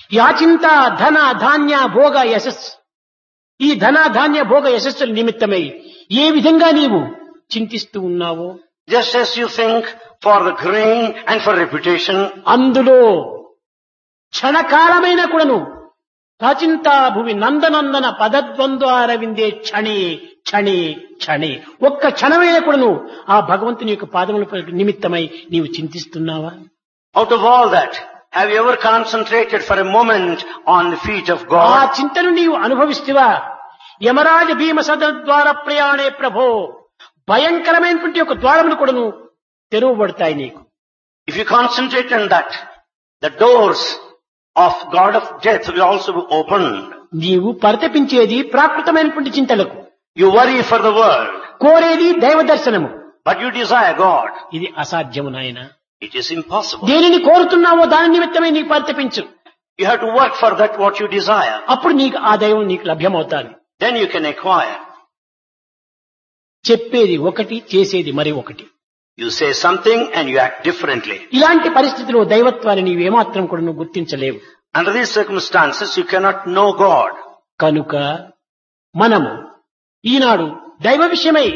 యాచింత ధన ధాన్య భోగ యశస్సు. ఈ ధన ధాన్య భోగ యశస్సుల నిమిత్తమై ఏ విధంగా నీవు చింతిస్తూ ఉన్నావో, Just as you think for the grain and for reputation, అందులో క్షణకాలమైన కూడాను ప్రాచింతా భూమి నందనందన పదద్వంద్వారవిందే క్షణే క్షణే క్షణే, ఒక్క క్షణమైన కూడాను ఆ భగవంతుని యొక్క పాదముల నిమిత్తమై నీవు చింతిస్తున్నావా? out of all that, have you ever concentrated for a moment on the feet of ఆ God? చింతను నీవు అనుభవిస్తువా? యమరాజ భీమ సదద్వార ప్రయాణే ప్రభో, భయంకరమైనటువంటి యొక్క ద్వారములు కూడాను తెరవబడతాయి నీకు. If you concentrate on that, the doors of God of death will also be opened. నీవు పరితపించేది ప్రాకృతమైనటువంటి చింతలకు, You worry for the world, కోరేది దైవ దర్శనము. but you desire God. ఇది అసాధ్యము నాయన. It is impossible. దేనిని కోరుతున్నావో దాని నిమిత్తమే నీకు పరితపించు. You have to work for that what you desire. అప్పుడు నీకు ఆ దైవం నీకు లభ్యమవుతాది. Then you can acquire. చెప్పేది ఒకటి, చేసేది మరి ఒకటి. You say something and you act differently. ఇలాంటి పరిస్థితిలో దైవత్వాన్ని నీవు ఏమాత్రం కూడా నువ్వు గుర్తించలేవు. Under these circumstances, you cannot know God. కనుక మనము ఈనాడు దైవ విషయమై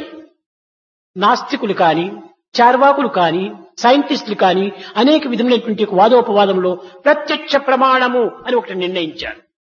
నాస్తికులు కాని, చార్వాకులు కాని, సైంటిస్టులు కాని అనేక విధములైనటువంటి వాదోపవాదంలో ప్రత్యక్ష ప్రమాణము అని ఒకటి నిర్ణయించారు.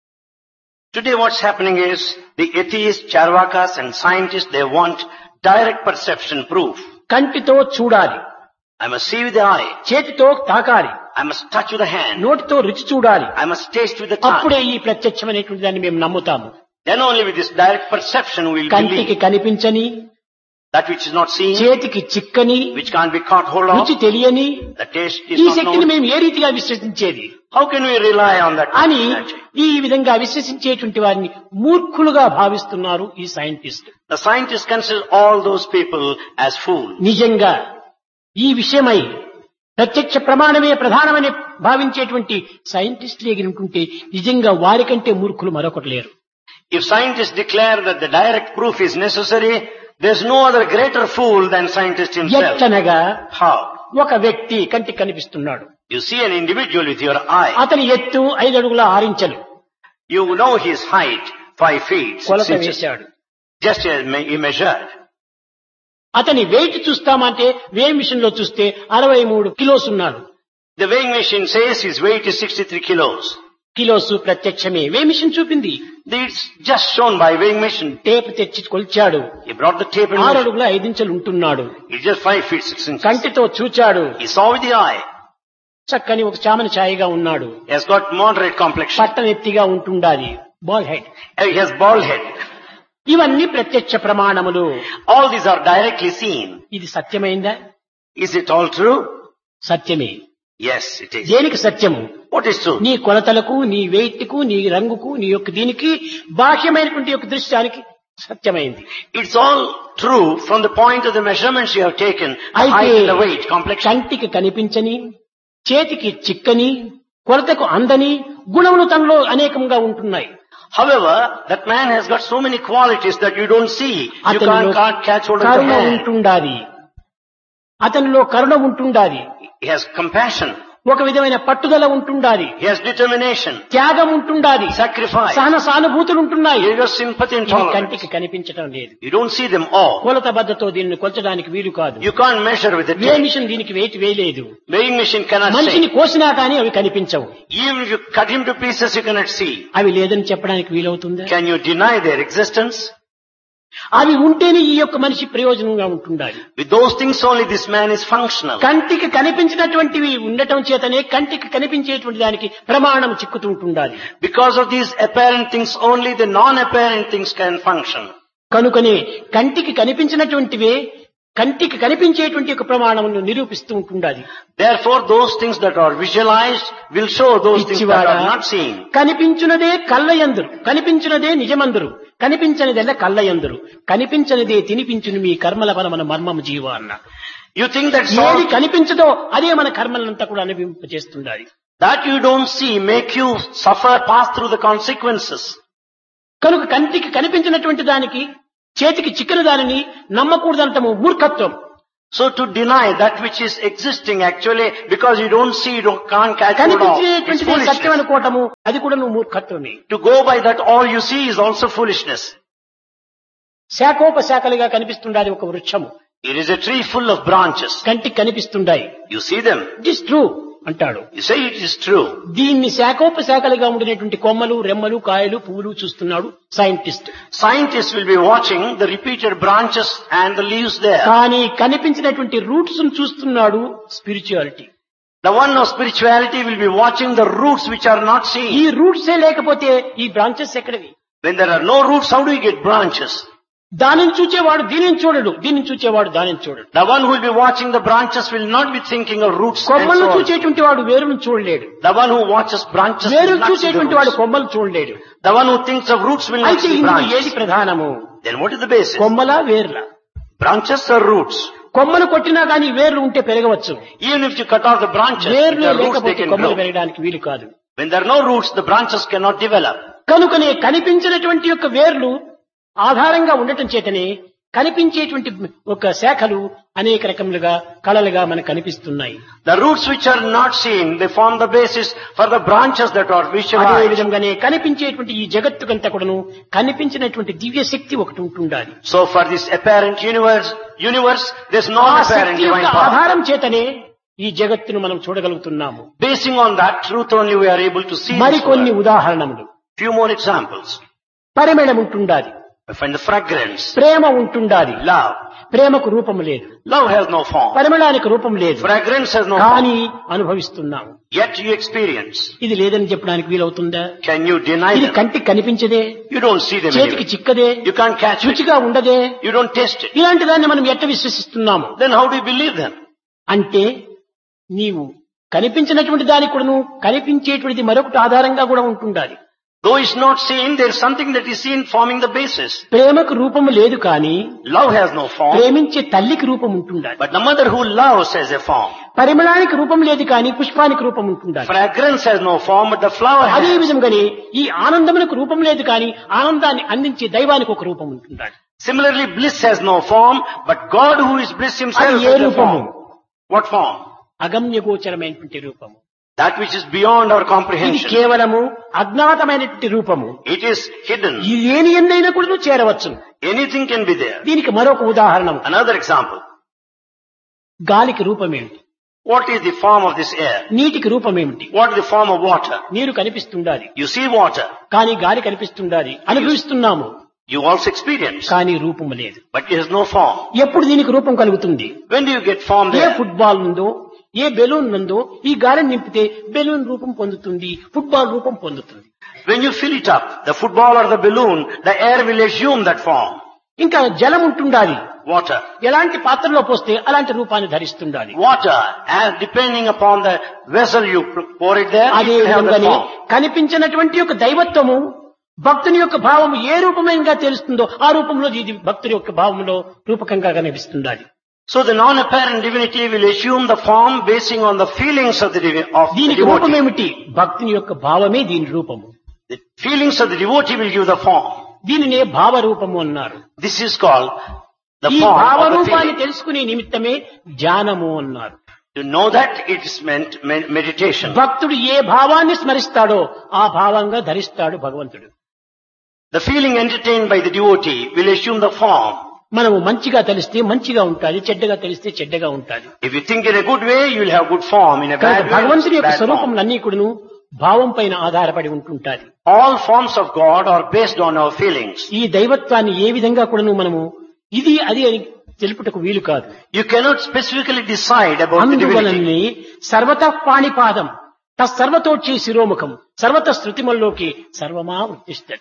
Today what's happening is, the atheists, charvakas and scientists, they want direct perception proof. కంటితో చూడాలి, I must see with the eye. చేతితో తాకాలి, I must touch with the hand. నోటితో రుచి చూడాలి, I must taste with the tongue. అప్పుడే ఈ ప్రత్యక్షమైనటువంటి దాన్ని మేము నమ్ముతాము. Then only with this direct perception we will కంటికి believe. కనిపించని, That which is not seen, చేతికి చిక్కని, which can't be caught hold of, రుచి తెలియని the taste ఈ is not శక్తిని known. మేము ఏ రీతిగా విశ్వసించేది How can we rely on that అని energy? ఈ విధంగా విశ్వసించేటువంటి వారిని మూర్ఖులుగా భావిస్తున్నారు ఈ scientist. The scientists consider all those people as fools. నిజంగా ఈ విషయమై ప్రత్యక్ష ప్రమాణమే ప్రధానమని భావించేటువంటి సైంటిస్టులు ఎగిరికుంటే నిజంగా వారికంటే మూర్ఖులు మరొకటి లేరు. If scientists declare that the direct proof is necessary, there's no other greater fool than scientist himself. ఎట్లనగా How? ఒక వ్యక్తి కంటికి కనిపిస్తున్నాడు, You see an individual with your eye. అతని ఎత్తు 5 అడుగుల 6 ఇంచులు, You know his height, 5 feet, 6 కొలత inches. వేశాడు. Just as he measured. అతని వెయిట్ చూస్తామంటే వే మిషన్ లో చూస్తే 63 కిలోస్ ఉన్నాడు. The weighing machine says his weight is 63 kilos. Kilos ప్రత్యక్షమే, way machine చూపింది. It's just shown by weighing machine. Tape తెచ్చి కొలిచాడు, He brought the tape and 6 measured. అడుగుల 5 ఇంచులు ఉంటున్నాడు. It's just 5 feet 6 inches. కంటితో చూచాడు, He saw with the eye. చక్కని ఒక చామని ఛాయగా ఉన్నాడు. He has got moderate complexion. పట్టనెత్తిగా ఉంటుండాలి, ball head. He has bald head. ఇవన్నీ ప్రత్యక్ష ప్రమాణములు. All these are directly seen. ఇది సత్యమైందా? Is it all true? సత్యమే. Yes, it is. దేనికి సత్యము? What is true? నీ కొలతలకు, నీ వెయిట్ కు, నీ రంగుకు, నీ యొక్క దీనికి బాహ్యమైనటువంటి యొక్క దృశ్యానికి సత్యమైంది. It's all true from the point of the measurements you have taken, the అయితే height and the weight, complexion. కంటికి కనిపించని, చేతికి చిక్కని, కొలతకు అందని గుణములు తనలో అనేకంగా ఉంటున్నాయి. However, that man has got so many qualities that you don't see. You అతనిలో can't catch hold of the Karuna hand. ఉంటుండాలి, అతనిలో కరుణ ఉంటుండాలి, He has compassion. ఒక విధమైన పట్టుదల ఉంటుండాలి, He has determination, త్యాగం ఉంటుండాలి, sacrifice. సహన సానుభూతులు ఉంటున్నాయి. He has sympathy and ఇవి tolerance. కంటికి కనిపించడం లేదు. You don't see them all. కొలత బద్దతో దీనిని కొలచడానికి వీలు కాదు. You can't measure with the way tape. Machine దీనికి వెయిట్ వేయలేదు. Weighing machine cannot మనిషిని say. కోసినా కానీ అవి కనిపించవు. Even if you cut him to pieces, you cannot see. అవి లేదని చెప్పడానికి వీలవుతుందా? Can you deny their existence? అవి ఉంటేనే ఈ యొక్క మనిషి ప్రయోజనంగా ఉంటుండాలి. With those things only this man is functional. కంటికి కనిపించినటువంటివి ఉండటం చేతనే కంటికి కనిపించేటువంటి దానికి ప్రమాణం చిక్కుతూ ఉంటుండాలి. Because of these apparent things only, the non-apparent things can function. కనుకనే కంటికి కనిపించినటువంటివే కంటికి కనిపించేటువంటి ఒక ప్రమాణమును నిరూపిస్తూ ఉంటుండాలి. Therefore, those things that are visualized will show those things that are not seen. కనిపించునదే కళ్ళయందురు, కనిపించునదే నిజమందురు, కనిపించనిదెల్ల కళ్ళయందురు, కనిపించనిదే తినిపించును మీ కర్మల ఫలమన మర్మము జీవ అన్న. You think that ఏది all కనిపించదో అదే మన కర్మలంతా కూడా అనుభవింపజేస్తుండాలి. that you don't see make you suffer, pass through the consequences. కనుక కంటికి కనిపించినటువంటి దానికి, చేతికి చిక్కని దానిని నమ్మకూడదంటము మూర్ఖత్వం. So to deny that which is existing actually because you don't see, you can't catch hold of, it's కనిపించేటువంటిది Satyam foolishness. అనుకోవటము అది కూడా నువ్వు మూర్ఖత్వమే. To go by that all you see is also foolishness. శాఖోపశాఖలుగా కనిపిస్తుండాలి ఒక వృక్షము. It is a tree full of branches. కంటికి కనిపిస్తుండాయి. You see them. It is true అంటాడు. You say it is true. దీన్ని శాఖోపశాఖలుగా ఉండినటువంటి కొమ్మలు, రెమ్మలు, కాయలు, పువ్వులు చూస్తున్నాడు scientist. Scientists will be watching the repeated branches and the leaves there. కానీ కనిపించినటువంటి రూట్స్ చూస్తున్నాడు spirituality. The one of spirituality will be watching the roots which are not ఈ seen. రూట్సే లేకపోతే ఈ branches ఎక్కడవి? When there are no roots, how do you get branches? దానిని చూచేవాడు దీనిని చూడడు, దీనిని చూచేవాడు దానిని చూడడు. The one who will be watching the branches will not be thinking of roots and కొమ్మలను so on. చూచేటువంటి వాడు వేరును చూడలేడు. The one who watches branches వేరు will not see the చూసేటువంటి వాడు roots. కొమ్మలు చూడలేడు. The one who thinks of roots will not అయితే see ఇందులో ఏది branches. ప్రధానము? Then what is the basis? కొమ్మలా వేర్లా? Branches or roots? కొమ్మలు కొట్టినా గానీ వేర్లు ఉంటే పెరగవచ్చు. Even if you cut off the branches, if వేర్లు there are roots they లేకపోతే can కొమ్మలు grow. పెరగడానికి వీలు కాదు. When there are no roots, the branches cannot develop. కనుకనే కనిపించినటువంటి యొక్క వేర్లు ఆధారంగా ఉండటం చేతనే కనిపించేటువంటి ఒక శాఖలు అనేక రకములుగా కళలుగా మనకు కనిపిస్తున్నాయి. The roots which are not seen, they form the basis for the branches that are అదే visualized. విధంగానే కనిపించేటువంటి ఈ జగత్తుకంతా కూడాను కనిపించినటువంటి దివ్య శక్తి ఒకటి ఉంటుండాలి. So for this apparent universe, there's no ఆ apparent శక్తి divine యొక్క power. ఆధారం చేతనే ఈ జగత్తును మనం చూడగలుగుతున్నాము. Basing on that truth only we are able to see this మరికొన్ని world. ఉదాహరణములు. Few more examples. పరిమళం ఉంటుండాలి, We find the fragrance, ప్రేమ ఉంటుండాలి. love. ప్రేమకు రూపం లేదు, Love has no form. పరిమళానికి రూపం లేదు, Fragrance has no form. కానీ అనుభవిస్తున్నాము. Yet you experience. ఇది లేదని చెప్పడానికి వీలవుతుందా? Can you deny ఇది them? కంటికి కనిపించదే, You don't see them చేతికి anyway. చిక్కదే, You can't catch it. రుచిగా ఉండదే, You don't taste it. ఇలాంటి దాన్ని మనం ఎట్ట విశ్వసిస్తున్నాము? Then how do you believe them? అంటే నీవు కనిపించినటువంటి దానికి కూడాను కనిపించేటువంటిది మరొకటి ఆధారంగా కూడా ఉంటుండాలి. Though it's not seen, there is something that is seen forming the basis. ప్రేమకు రూపము లేదు కానీ Love has no form, ప్రేమించే తల్లికి రూపం ఉంటుండాలి. but the mother who loves has a form. పరిమళానికి రూపం లేదు కానీ పుష్పానికి రూపం ఉంటుండాలి. Fragrance has no form, but the flower అదే has. విధంగానే ఈ ఆనందమునకు రూపం లేదు కానీ ఆనందాన్ని అందించే దైవానికి ఒక రూపం ఉంటుండాలి. Similarly, bliss has no form, but God who is bliss himself అది ఏ has a రూపము? form. What form? అగమ్యగోచరమైనటువంటి రూపము. That which is beyond our ఇది comprehension. కేవలము అజ్ఞాతమైనటువంటి రూపము. It is hidden. ఇది ఏని ఎందైనా కూడా చేరవచ్చు. Anything can be there. దీనికి మరొక ఉదాహరణ, Another example. గాలికి రూపమేమిటి? What is the form of this air? నీటికి రూపమేమిటి? What is the form of water? నీరు కనిపిస్తుండాలి You see water. కానీ గాలి కనిపిస్తుండాలి, అనుభవిస్తున్నాము You also experience. కానీ రూపము లేదు. But it has no form. ఎప్పుడు దీనికి రూపం కలుగుతుంది? When do you get form A there? Football ఉందో, ఏ బెలూన్ ఉందో ఈ గాలిని నింపితే బెలూన్ రూపం పొందుతుంది, ఫుట్బాల్ రూపం పొందుతుంది. When you fill it up, the football or the balloon, the air will assume that form. ఇంకా జలం ఉంటుండాలి, Water. ఎలాంటి పాత్రలో పోస్తే అలాంటి రూపాన్ని ధరిస్తుండాలి. Water, as depending upon the vessel you pour it there, it అదే will have the విధంగానే form. కనిపించినటువంటి యొక్క దైవత్వము భక్తుని యొక్క భావము ఏ రూపంగా తెలుస్తుందో ఆ రూపంలో ఇది భక్తుని యొక్క భావంలో రూపకంగా కనిపిస్తుండాలి. So the non-apparent divinity will assume the form basing on the feelings of the దీనికి devotee. రూపం ఏమిటి? భక్తుని యొక్క భావమే దీని రూపము. The feelings of the devotee will give the form. దీనినే భావ రూపము అన్నారు. This is called the ఈ form భావ of the రూపాన్ని feeling. తెలుసుకునే నిమిత్తమే ధ్యానము అన్నారు. To know that it is meant meditation. భక్తుడు ఏ భావాన్ని స్మరిస్తాడో ఆ భావంగా ధరిస్తాడు భగవంతుడు. The feeling entertained by the devotee will assume the form. మనము మంచిగా తెలిస్తే మంచిగా ఉంటుంది, చెడ్డగా తెలిస్తే చెడ్డగా ఉంటుంది. If you think in a good way, you will have good form. In a bad way, భగవంతుని యొక్క bad form. స్వరూపములన్నీ కూడాను భావం పైన ఆధారపడి ఉంటుంటాయి. All forms of God are based on our feelings. ఈ దైవత్వాన్ని ఏ విధంగా కూడాను మనము ఇది అది అని తెలుపుటకు వీలు కాదు. You cannot specifically decide about the divinity. అందువలనే సర్వతః పాణిపాదం తత్సర్వతోచ్చి శిరోముఖం సర్వత శృతిమల్లోకి సర్వమా ఉత్తిష్టతి.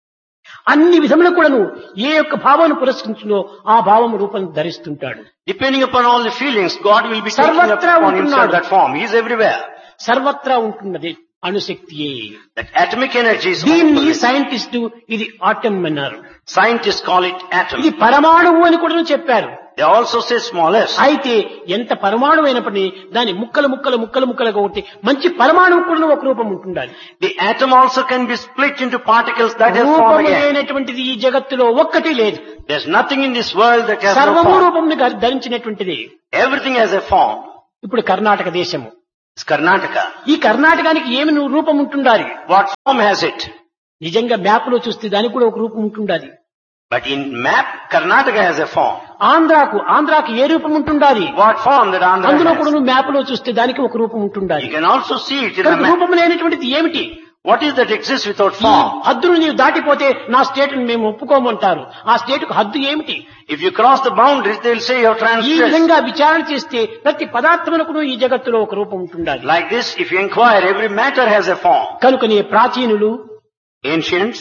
అన్ని విధములు కూడాను ఏ యొక్క భావాన్ని పురస్కరించులో ఆ భావం రూపం ధరిస్తుంటాడు. Depending upon all the feelings, God will be taking సర్వత్రా upon himself ఉంటున్నాడు. that form. He is everywhere. సర్వత్రా ఉంటున్నది అణుశక్తియే. That atomic energy is దీన్ని omnipresent. సైంటిస్టు ఇది ఆటం అన్నారు. Scientists call it atom. ఇది పరమాణువు అని కూడా చెప్పారు. They also say smallest. అయితే ఎంత పరమాణువు అయినప్పటికీ దాని ముక్కలుగా ఒకటి మంచి పరమాణువు కూడా ఒక రూపం ఉంటుండాలి. The atom also can be split into particles that have form రూపము again. లేనటువంటిది ఈ జగత్తులో ఒక్కటి లేదు. There's nothing in this world that has no సర్వము form. రూపమును ధరించినటువంటిది. Everything has a form. ఇప్పుడు కర్ణాటక దేశము. It's Karnataka. ఈ కర్ణాటకానికి ఏమి రూపం ఉంటుండాలి? What form has it? నిజంగా మ్యాప్ లో చూస్తే దానికి కూడా ఒక రూపం ఉంటుండాలి. But in map, Karnataka has a form. ఆంధ్రాకు ఏ రూపం ఉంటుండాలి? What form that Andhra అందులో కూడా has? నువ్వు మ్యాప్ లో చూస్తే దానికి ఒక రూపం ఉంటుండాలి. You can also see it in the కనుక map. రూపం లేనటువంటిది ఏమిటి? What is that exists without ఈ form? హద్దును నీవు దాటిపోతే నా స్టేట్ మేము ఒప్పుకోమంటారు. ఆ స్టేట్ కు హద్దు ఏమిటి? If you cross the boundaries, they'll say you're ఈ transgressed. విధంగా విచారణ చేస్తే ప్రతి పదార్థమునకు ఈ జగత్తులో ఒక రూపం ఉంటుండాలి. Like this, if you inquire, every matter has a form. కనుకనే ప్రాచీనులు Ancients,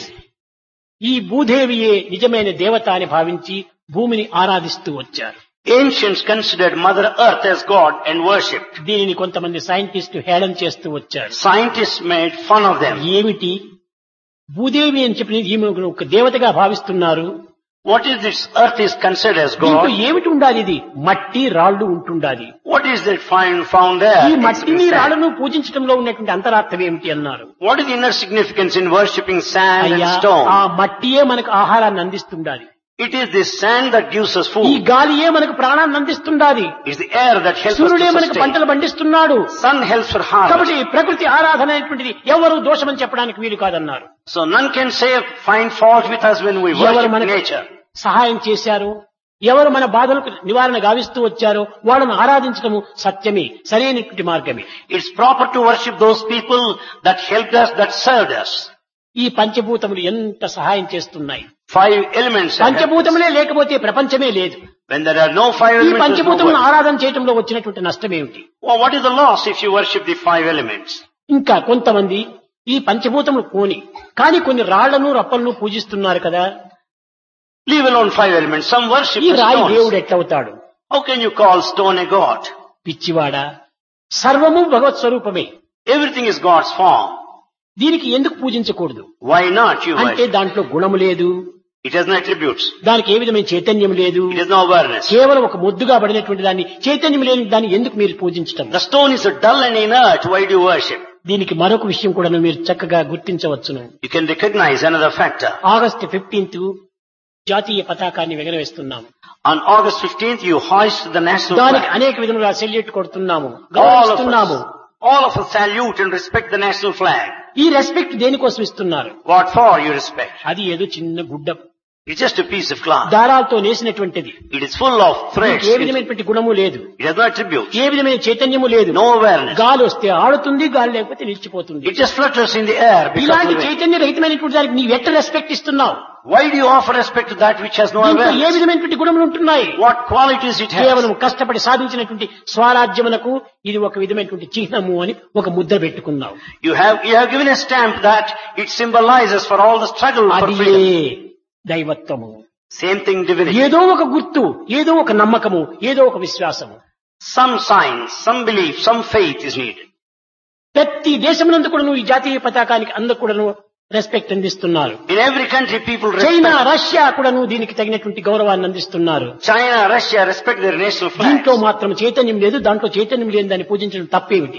ఈ భూదేవియే నిజమైన దేవత అని భావించి భూమిని ఆరాధిస్తూ వచ్చారు. ancients considered Mother Earth as God and worshipped. దీనిని కొంతమంది సైంటిస్టు హేళన చేస్తూ వచ్చారు. Scientists made fun of them. ఏమిటి భూదేవి అని చెప్పి ఈమె ఒక దేవతగా భావిస్తున్నారు. What is this earth is considered as దీంట్లో God? ఏమిటి ఉండాలి? ఇది మట్టి రాళ్లు ఉంటుండాలి. What is that found there? ఈ It's మట్టిని been said. రాళ్లను పూజించడంలో ఉన్నటువంటి అంతరార్థం ఏమిటి అన్నారు. What is the inner significance in worshipping sand and అయ్యా stone? ఆ మట్టియే మనకు ఆహారాన్ని అందిస్తుండాలి. It is this sand that gives us ఈ food. గాలియే మనకు ప్రాణాన్ని అందిస్తుండాలి. It's the air that helps us సూర్యుడే to మనకు sustain. పంటలు పండిస్తున్నాడు. Sun helps for harvest. కాబట్టి ప్రకృతి ఆరాధన అనేటువంటిది ఎవరు దోషమని చెప్పడానికి వీలు కాదన్నారు. So none can say find fault with us when we ఎవరు worship మనకు nature. సహాయం చేశారో, ఎవరు మన బాధలకు నివారణ గావిస్తూ వచ్చారో వాళ్ళను ఆరాధించడము సత్యమే, సరైనటువంటి మార్గమే. It's proper to worship those people that helped us, that served us. ఈ పంచభూతములు ఎంత సహాయం చేస్తున్నాయి. 5 elements. that help us. పంచభూతములే లేకపోతే ప్రపంచమే లేదు. When there are no 5 ఈ elements, there's no పంచభూతములను worship. ఆరాధన చేయడంలో వచ్చినటువంటి నష్టం ఏమిటి? Well, what is the loss if you worship the 5 elements? ఇంకా కొంతమంది ఈ పంచభూతములు పోని కానీ కొన్ని రాళ్లను రప్పలను పూజిస్తున్నారు కదా. Leave alone 5 elements. Some worship ఈ the రాయి stones. దేవుడు ఎట్లవుతాడు? How can you call stone a god? పిచ్చివాడా, సర్వము భగవత్ స్వరూపమే. Everything is God's form. దీనికి ఎందుకు పూజించకూడదు Why not you అంటే worship? దాంట్లో గుణము లేదు, It has no attributes. దానికి ఏ విధమైన చైతన్యం లేదు. It has no awareness. కేవలం ఒక ముద్దుగా పడినటువంటి దాన్ని, చైతన్యం లేని దాన్ని ఎందుకు మీరు పూజించటం? The stone is dull and inert. Why do you worship? దీనికి మరొక విషయం కూడా మీరు చక్కగా గుర్తించవచ్చును. You can recognize another factor. August 15 జాతీయ పతాకాన్ని ఎగరవేస్తున్నాము. On August 15th, you hoist the national దానికి flag. అనేక విధములుగా salute కొడుతున్నాము, All గౌరవిస్తున్నాము. of us salute and respect the national flag. ఈ రెస్పెక్ట్ దేనికోసం ఇస్తున్నారు? What for you respect? అది ఏదో చిన్న గుడ్డ It's just a piece of cloth. దారాలతో నేసినటువంటిది. It is full of threads. ఏ విధమైనటువంటి గుణము లేదు, It has no attributes. ఏ విధమైన చైతన్యము లేదు. No awareness. గాలి వస్తే ఆడుతుంది, గాలి లేకపోతే నిలిచిపోతుంది. It just flutters in the air. because ఇలాంటి of it. చైతన్య రహితమైనటువంటి దానికి నీవు ఎట్లా రెస్పెక్ట్ ఇస్తున్నావు? Why do you offer respect to that which has no దీంట్లో ఏ awareness? విధమైనటువంటి గుణములు ఉంటున్నాయి? What qualities it has? కేవలం కష్టపడి సాధించినటువంటి స్వరాజ్యమునకు ఇది ఒక విధమైనటువంటి చిహ్నము అని ఒక ముద్ర పెట్టుకున్నావు. You have given a stamp that it symbolizes for all the struggle for అది freedom. దైవత్వము. Same thing divinity. ఏదో ఒక గుర్తు, ఏదో ఒక నమ్మకము, ఏదో ఒక విశ్వాసము. Some signs, some belief, some faith is needed. ప్రతి దేశమునందు కూడా ఈ జాతీయ పతాకానికి అందరూ కూడా రెస్పెక్ట్ అందిస్తున్నారు. In every country people China, respect. Russia కూడాను దీనికి తగినటువంటి గౌరవాన్ని అందిస్తున్నారు. China, Russia respect their national దీంట్లో flags. మాత్రం చైతన్యం లేదు, దాంట్లో చైతన్యం లేని దాన్ని పూజించడం తప్పేమిటి?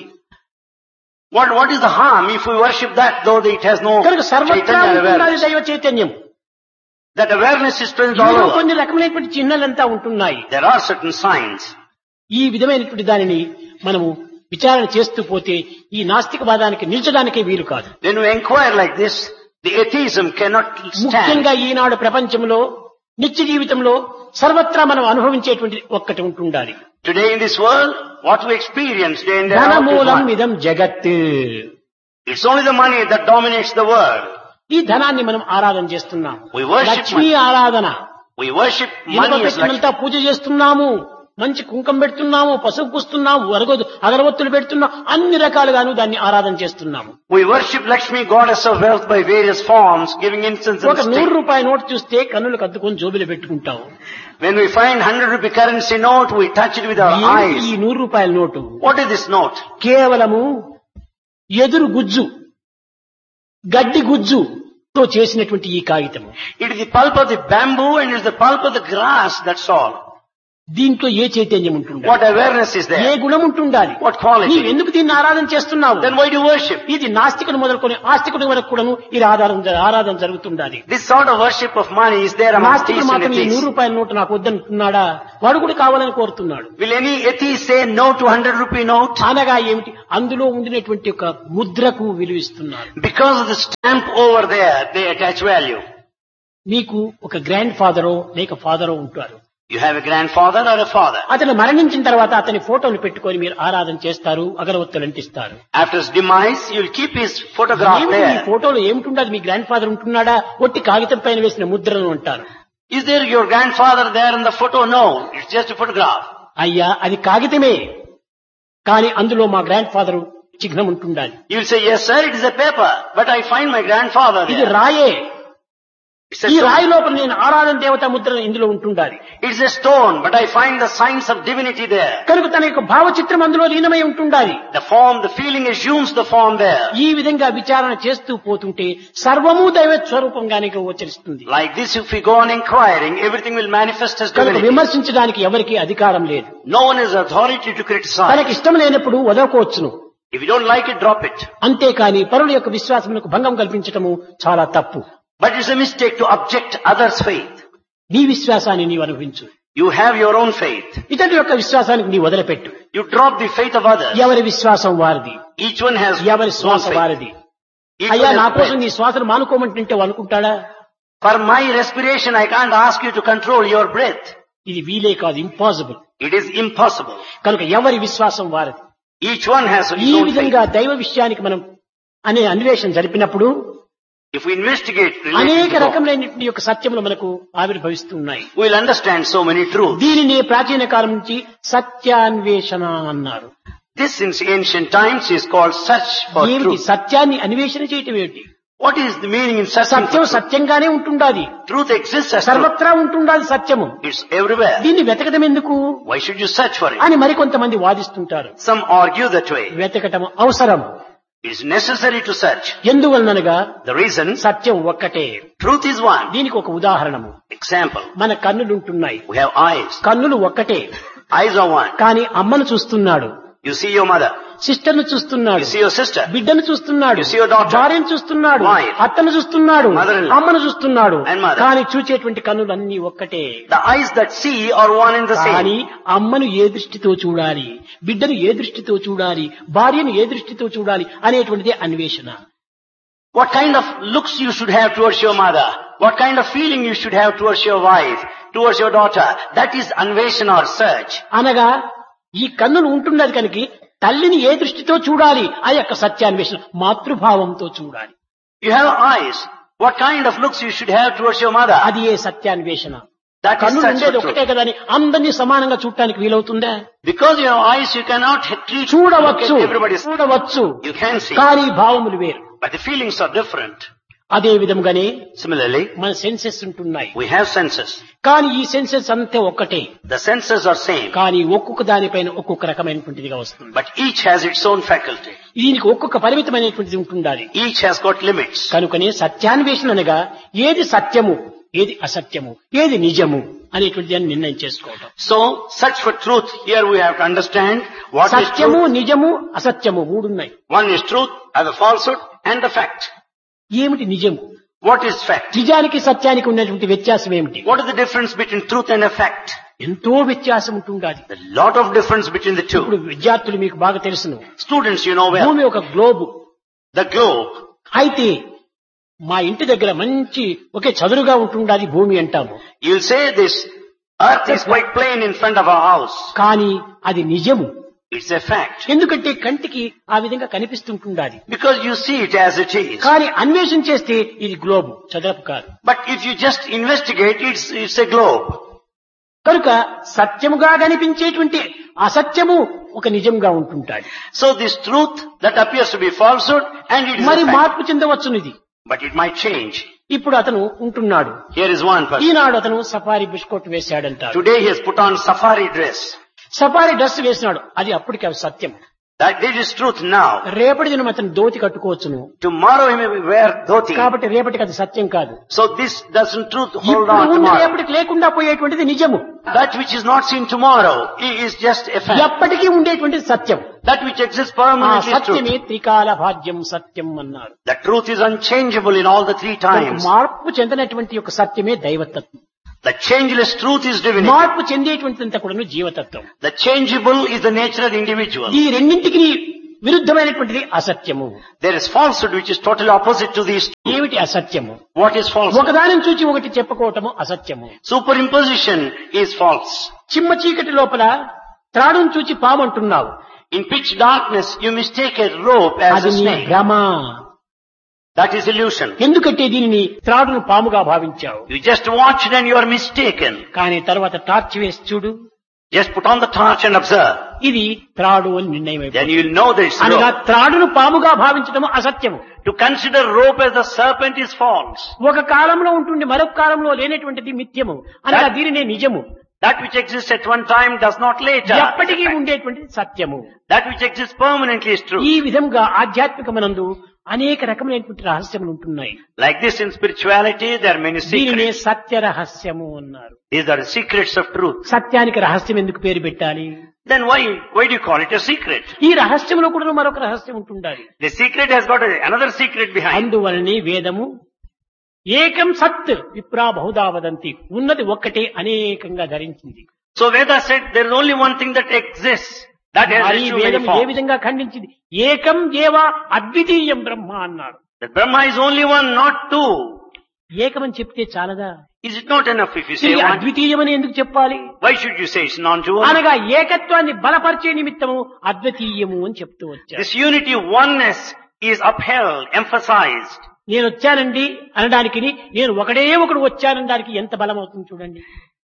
What is the harm if we worship that though it has no కనుక సర్వత్రా Chaitanya ఉంటున్నది awareness? దైవ చైతన్యం. That awareness is present all ఇందులో over. కొన్ని రకమైనటువంటి చిహ్నలంతా ఉంటున్నాయి. There are certain signs. ఈ విధమైనటువంటి దానిని మనము విచారణ చేస్తూ పోతే ఈ నాస్తికవాదానికి నిల్చడానికే వీలు కాదు. When we inquire like this, the atheism cannot stand. ముఖ్యంగా ఈనాడు ప్రపంచంలో నిత్య జీవితంలో సర్వత్రా మనం అనుభవించేటువంటి ఒక్కటి ఉంటుండాలి. Today in this world, what we experience day in day out is ధనమూలం one. ఇదం జగత్. It's only the money that dominates the world. ఈ ధనాన్ని మనం ఆరాధన చేస్తున్నాము. We worship Lakshmi money. ఆరాధన. We worship ఇనుప money as పెట్టినంతా Lakshmi. పూజ చేస్తున్నాము, మంచి కుంకం పెడుతున్నాము, పసుపు పూస్తున్నాము, అగరవత్తులు పెడుతున్నాం, అన్ని రకాలుగాను దాన్ని ఆరాధన చేస్తున్నాము. We worship Lakshmi, goddess of wealth, by various forms, giving incense and ఒక stick. 100 రూపాయల నోటు చూస్తే కన్నులు కద్దుకొని జోబులు పెట్టుకుంటాము. When we find 100 rupee currency note, we touch it with our ఈ eyes. 100 రూపాయల note What is this note? కేవలము ఎదురు గుజ్జు, గడ్డి గుజ్జుతో చేసినటువంటి ఈ కాగితము. It is the pulp of the bamboo and it is the pulp of the grass, that's all. దీంట్లో ఏ చైతన్యం ఉంటుండాలి, What awareness is A there? గుణం ఉంటుండాలి, What quality? నీవు ఎందుకు దీన్ని ఆరాధన చేస్తున్నావు? Then why do you worship? ఇది నాస్తికుడు మొదలుకొని ఆస్తికుడి వరకు కూడాను ఇది ఆరాధన జరుగుతుండాలి. This sort of worship of money is there among నాస్తికుడు thieves and మాత్రం ఈ 100 atheists. రూపాయల నోటు నాకు వద్దంటున్నాడా, వాడు కూడా కావాలని కోరుతున్నాడు. Will any atheist say no to 100 rupee note? అనగా ఏమిటి, అందులో ఉండినటువంటి ఒక ముద్రకు విలువిస్తున్నారు. Because of the stamp over there, they attach value. మీకు ఒక గ్రాండ్ ఫాదరో లేక ఫాదరో ఉంటారు. You have a grandfather or a father. అతను మరణించిన తర్వాత అతని ఫోటోలు పెట్టుకొని మీరు ఆరాధన చేస్తారు, అగరవత్తులు అంటిస్తారు. After his demise, you will keep his photograph ఏమిటి ఈ there. ఫోటోలో ఏమిటుండదు, మీ గ్రాండ్ ఫాదర్ ఉంటున్నాడా, ఒట్టి కాగితం పైన వేసిన ముద్రను అంటారు. Is there your grandfather there in the photo? No, it's just a photograph. అయ్యా అది కాగితమే, కానీ అందులో మా గ్రాండ్ ఫాదర్ చిహ్నం ఉంటుండాలి. You will say, yes sir, it is a paper, but I find my grandfather ఇది there. రాయే, It's a ఈ stone. రాయి లోపల నేను ఆరాధన దేవత ముద్ర ఇందులో ఉంటుండాలి. It's a stone, but I find the signs of divinity there. కనుక తన యొక్క భావచిత్రం అందులో లీనమై ఉంటుండాలి. The form, the feeling assumes the form there. ఈ విధంగా విచారణ చేస్తూ పోతుంటే సర్వము దైవ స్వరూపంగానే గోచరిస్తుంది. Like this, if we go on inquiring, everything will manifest as కనుక divinity. విమర్శించడానికి ఎవరికి అధికారం లేదు. No one has authority to criticize. తనకి ఇష్టం లేనప్పుడు వదలకోవచ్చును. If you don't like it, drop it. అంతేకాని పరుల యొక్క విశ్వాసములకు భంగం కల్పించటము చాలా తప్పు. But it's a mistake to object others' faith. నీ విశ్వాసాన్ని నీవు అనుభవించు, You have your own faith. ఇతరుల యొక్క విశ్వాసానికి నీ వదిలిపెట్టు. You drop the faith of others. ఎవరి విశ్వాసం వారిది, Each one has ఎవరి own శ్వాస faith. వారిది. Each అయ్యా one నా has కోసం faith. నీ శ్వాసను మానుకోమంటుంటే అనుకుంటాడా? For my respiration, I can't ask you to control your breath. ఇది వీలే కాదు, ఇంపాసిబుల్. It is impossible. కనుక ఎవరి విశ్వాసం వారిది. Each one has his ఈ own faith. విధంగా దైవ విషయానికి మనం అనే అన్వేషణ జరిపినప్పుడు If we investigate అనేక related to God, రకములైనటువంటి యొక్క సత్యములు మనకు ఆవిర్భవిస్తున్నాయి. we'll understand so many truths. దీనిని ప్రాచీన కాలం నుంచి సత్యాన్వేషణ అన్నారు. This in ancient times is called search for ఏమిటి truth. సత్యాన్ని అన్వేషణ చేయటం ఏమిటి? What is the meaning in searching Satyam for truth? సత్యంగానే ఉంటుండాలి, Truth exists as truth. సర్వత్రా ఉంటుండాలి సత్యము. It's everywhere. దీన్ని వెతకటం ఎందుకు Why should you search for it? అని మరికొంతమంది వాదిస్తుంటారు. Some argue that way. వెతకటం అవసరం. It is necessary to search. ఎందువలనగా The reason, సత్యం ఒక్కటే. truth is one. దీనికి ఒక ఉదాహరణము, Example, మన కన్నులుంటున్నాయి. we have eyes. కన్నులు ఒక్కటే, Eyes are one. కానీ అమ్మను చూస్తున్నాడు, You see your mother. సిస్టర్ను చూస్తున్నాడు, You see your sister. బిడ్డను చూస్తున్నాడు, You see your daughter. భార్యను చూస్తున్నాడు, Wife. అత్తను చూస్తున్నాడు, Mother-in-law. అమ్మను చూస్తున్నాడు. And mother. కానీ చూచేటువంటి కన్నులన్నీ ఒక్కటే. The eyes that see are one and the కానీ same. అమ్మను ఏ దృష్టితో చూడాలి, బిడ్డను ఏ దృష్టితో చూడాలి, భార్యను ఏ దృష్టితో చూడాలి అనేటువంటిదే అన్వేషణ. What kind of looks you should have towards your mother? What kind of feeling you should have towards your wife, towards your daughter? That is anveshana or search. అనగా ఈ కన్నులు ఉంటున్నది కనుక తల్లిని ఏ దృష్టితో చూడాలి, ఆ యొక్క సత్యాన్వేషణ మాతృభావంతో చూడాలి. You have eyes. What kind of looks you should have towards your mother? అది ఏ సత్యాన్వేషణ. That is కన్నులు search ఉండేది for ఒకటే truth. కదా అని అందరినీ సమానంగా చూడటానికి వీలవుతుందా? Because you have eyes, you cannot treat చూడవచ్చు, look at everybody's. చూడవచ్చు, You can see, కానీ భావములు వేరు. but the feelings are different. అదే విధంగానే Similarly, మన సెన్సెస్ ఉంటున్నాయి, we have senses. కానీ ఈ సెన్సెస్ అంతే ఒక్కటే, The senses are same, కానీ ఒక్కొక్క దానిపైన ఒక్కొక్క రకమైనటువంటిదిగా వస్తుంది. but each has its own faculty. దీనికి ఒక్కొక్క పరిమితమైనటువంటిది ఉంటుండాలి. Each has got limits. కనుకనే సత్యాన్వేషణ అనగా ఏది సత్యము, ఏది అసత్యము, ఏది నిజము అనేటువంటి దాన్ని నిర్ణయం చేసుకోవటం. So, search for truth. Here we have to understand what is సత్యము, truth. నిజము, అసత్యము మూడున్నాయి. One is truth, other falsehood, and the fact. ఏమిటి నిజము? What is fact? నిజానికి సత్యానికి ఉన్నటువంటి వ్యత్యాసం ఏమిటి? What is the difference between truth and a fact? ఎంతో వ్యత్యాసం ఉంటుండాలి. A lot of difference between the ఇప్పుడు two. విద్యార్థులు మీకు బాగా తెలుసును, Students, you know well. భూమి ఒక గ్లోబు. The globe. అయితే మా ఇంటి దగ్గర మంచి ఒకే చదురుగా ఉంటుండాలి భూమి అంటాము, You'll say this earth is quite plain in front of our house. కానీ అది నిజము. It's a fact. ఎందుకంటే కంటికి ఆ విధంగా కనిపిస్తుంటుండాలి, Because you see it as it is. కానీ అన్వేషణ చేస్తే ఇది గ్లోబు, చదరపు కాదు. But if you just investigate, it's a globe. కనుక సత్యముగా కనిపించేటువంటి అసత్యము ఒక నిజంగా ఉంటుంటాడు. So this truth that appears to be falsehood, and it is మరి a fact. మార్పు చెందవచ్చును ఇది. But it might change. ఇప్పుడు అతను ఉంటున్నాడు, Here is one person. ఈనాడు అతను safari బిస్కోట్ వేశాడంటారు. Today he has put on safari dress. Safari dress వేసినాడు, అది అప్పటికి అవి సత్యం. That is truth now. రేపటి దినం అతను ధోతి కట్టుకోవచ్చును. Tomorrow he may wear dhoti. కాబట్టి రేపటికి అది సత్యం కాదు. So this doesn't truth hold ఇప్పుడు on ఉంది tomorrow. రేపటికి లేకుండా పోయేటువంటిది నిజము. That which is not seen tomorrow is just a fact. ఎప్పటికీ ఉండేటువంటిది సత్యం. That which exists ఆ permanently is సత్యమే truth. త్రికాల భాగ్యం సత్యం అన్నారు. The truth is unchangeable in all the three times. మార్పు చెందినటువంటి యొక్క సత్యమే దైవతత్వం. The changeless truth is divinity. మార్పు చెందేటువంటిదంతా కూడా జీవతత్వం. The changeable is the nature of the individual. ఈ రెండింటికి విరుద్ధమైనటువంటిది అసత్యము. There is falsehood which is totally opposite to these two. ఏమిటి అసత్యము? What is falsehood? ఒకదానిని చూచి ఒకటి చెప్పుకోవటము అసత్యము. Superimposition is false. చిమ్మ చీకటి లోపల త్రాడును చూచి పాము అంటున్నావు. In pitch darkness you mistake a rope as అది a నీ snake. భ్రమ. That is illusion. ఎందుకంటే దీనిని త్రాడును పాముగా భావించావు. You just watched and you are mistaken. కానీ తర్వాత టార్చ్ వేసి చూడు, Just put on the torch and observe. ఇది త్రాడు అని నిర్ణయం Then అయిపోయింది. you will know that it's అనగా rope. త్రాడును పాముగా భావించడం అసత్యము. To consider rope as a serpent is false. ఒక కాలంలో ఉంటుండి మరొక కాలంలో లేనటువంటిది మిథ్యము అనగా దీనినే నిజము. That which exists at one time does not later. ఎప్పటికీ ఉండేటువంటిది సత్యము. That which exists permanently is true. ఈ విధంగా ఆధ్యాత్మికమనందు అనేక రకమైనటువంటి రహస్యములు ఉంటున్నాయి. Like this in spirituality there are many దీనినే secrets. సత్య రహస్యము అన్నారు. These are the secrets of truth. సత్యానికి రహస్యం ఎందుకు పేరు పెట్టాలి? Then why do you call it a secret? ఈ రహస్యంలో కూడా మరొక రహస్యం ఉంటుండాలి. The secret has got another secret behind. అందువలనే వేదము ఏకం సత్ విప్రా బహుదా వదంతి, ఉన్నది ఒక్కటే అనేకంగా ధరించింది. So Veda said there is only one thing that exists. That has మరి assumed వేదం many ఏ forms. విధంగా ఖండించింది? ఏకం ఏవ అద్వితీయం బ్రహ్మ అన్నాడు. That Brahma is only one, not two. ఏకమని చెప్తే చాలదా? Is it not enough if you say తిరిగి one? అద్వితీయమని ఎందుకు చెప్పాలి? Why should you say it's non-dual? అనగా ఏకత్వాన్ని బలపరిచే నిమిత్తము అద్వితీయము అని చెప్తూ వచ్చారు. This unity, oneness is upheld, emphasized. నేను వచ్చానండి అనడానికి నేను ఒకడే ఒకడు వచ్చానడానికి ఎంత బలం అవుతుంది చూడండి.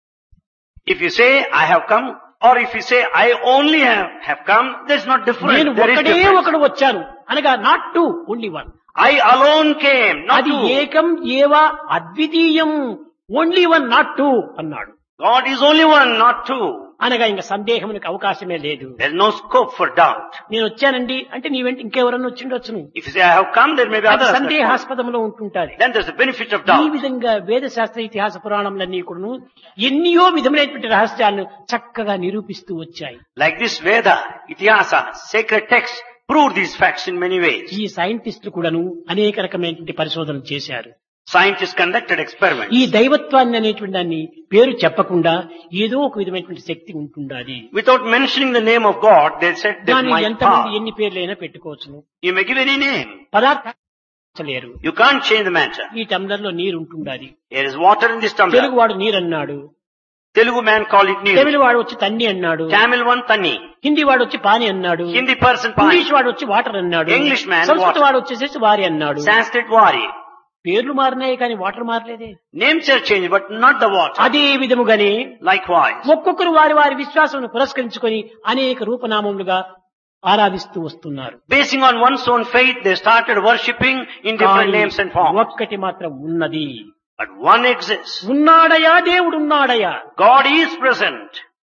If you say I have come, or if you say I only have come, there's not difference. నేను There is ఒకడే difference. ఒకడు వచ్చాను అనగా not two, only one. I alone came, not అది two. ఏకం ఏవ అద్వితీయం, ఓన్లీ వన్ నాట్ టూ అన్నాడు. God is only one, not two. అనగా ఇంకా సందేహమునికి అవకాశమే లేదు. There's no scope for doubt. నేను వచ్చానండి అంటే నీ వెంట ఇంకెవరన్నా వచ్చిండొచ్చును. If you say I have come, there may be అది others. that come. సందేహాస్పదంలో ఉంటుంటారు. Then there's the benefit of ఈ doubt. విధంగా వేద శాస్త్ర ఇతిహాస పురాణములన్నీ కూడాను ఎన్నో విధమైనటువంటి రహస్యాలను చక్కగా నిరూపిస్తూ వచ్చాయి. Like this Veda, Itihasa, sacred texts prove these facts in many ways. ఈ సైంటిస్టులు కూడాను అనేక రకమైనటువంటి పరిశోధనలు చేశారు. Scientists conducted experiments. ఈ దైవత్వాన్ని అనేటువంటి దాన్ని పేరు చెప్పకుండా ఏదో ఒక విధమైనటువంటి శక్తి ఉంటుండాలి. Without mentioning the name of God, they said there దాన్ని might ఎంతమంది power. ఎన్ని పేర్లైనా పెట్టుకోవచ్చును. You may give any name. పదార్థలేరు. You can't change the matter. ఈ టంబ్లర్ లో నీరు ఉంటుండాలి. There is water in this Telugu tumbler. వాడు నీరు అన్నాడు, Telugu man call it Tamil neeru. వాడు వచ్చి తన్ని అన్నాడు, Tamil one tani. హిందీ వాడు వచ్చి పాని అన్నాడు, Hindi person pani. ఇంగ్లీష్ వాడు వచ్చి వాటర్ అన్నాడు, English man సంస్కృత water. వాడు వచ్చేసేసి వారి అన్నాడు. Sanskrit wari. పేర్లు మారినాయి కానీ water మారలేదే. Names are changed, but not the water. అదే విధముగానే Likewise. ఒక్కొక్కరు వారి వారి విశ్వాసం పురస్కరించుకొని అనేక రూపనామములుగా ఆరాధిస్తూ వస్తున్నారు. Basing on one's own faith, they started worshipping in different names and forms. ఒక్కటి మాత్రం ఉన్నది. But one exists. ఉన్నాడయా దేవుడున్నాడయా, God is present.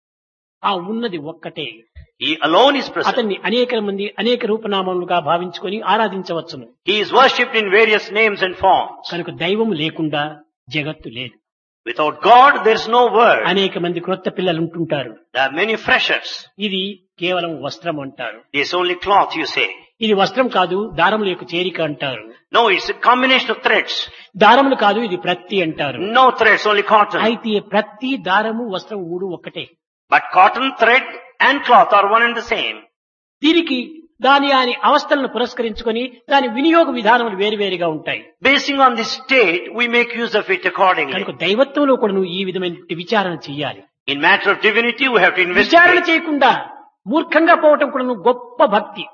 ఆ ఉన్నది ఒక్కటే. He alone is present. అతన్ని అనేక మంది అనేక రూపనామములుగా భావించుకొని ఆరాధించవచ్చును. He is worshipped in various names and forms. కనుక దైవం లేకుండా జగత్తు లేదు. Without God, there's no world. అనేక మంది క్రొత్త పిల్లలు ఉంటుంటారు. There are many freshers. ఇది కేవలం వస్త్రం అంటారు. It's only cloth, you say. ఇది వస్త్రం కాదు, దారముల యొక్క చేరిక అంటారు. No, it's a combination of threads. దారములు కాదు, ఇది ప్రత్తి అంటారు. No threads, only cotton. అయితే ప్రత్తి, దారము, వస్త్రం మూడు ఒక్కటే. But cotton, thread and cloth are one and the same. దీనికి దాని అవస్థలను పురస్కరించుకొని దాని వినియోగ విధానములు వేరువేరుగా ఉంటాయి. Basing on this state, we make use of it accordingly. కనుక దైవత్వంలో కూడా నువ్వు ఈ విధమైన విచారణ చేయాలి. In matter of divinity, we have to విచారణ investigate. చేయకుండా మూర్ఖంగా పోవటం కూడా నువ్వు గొప్ప భక్తి.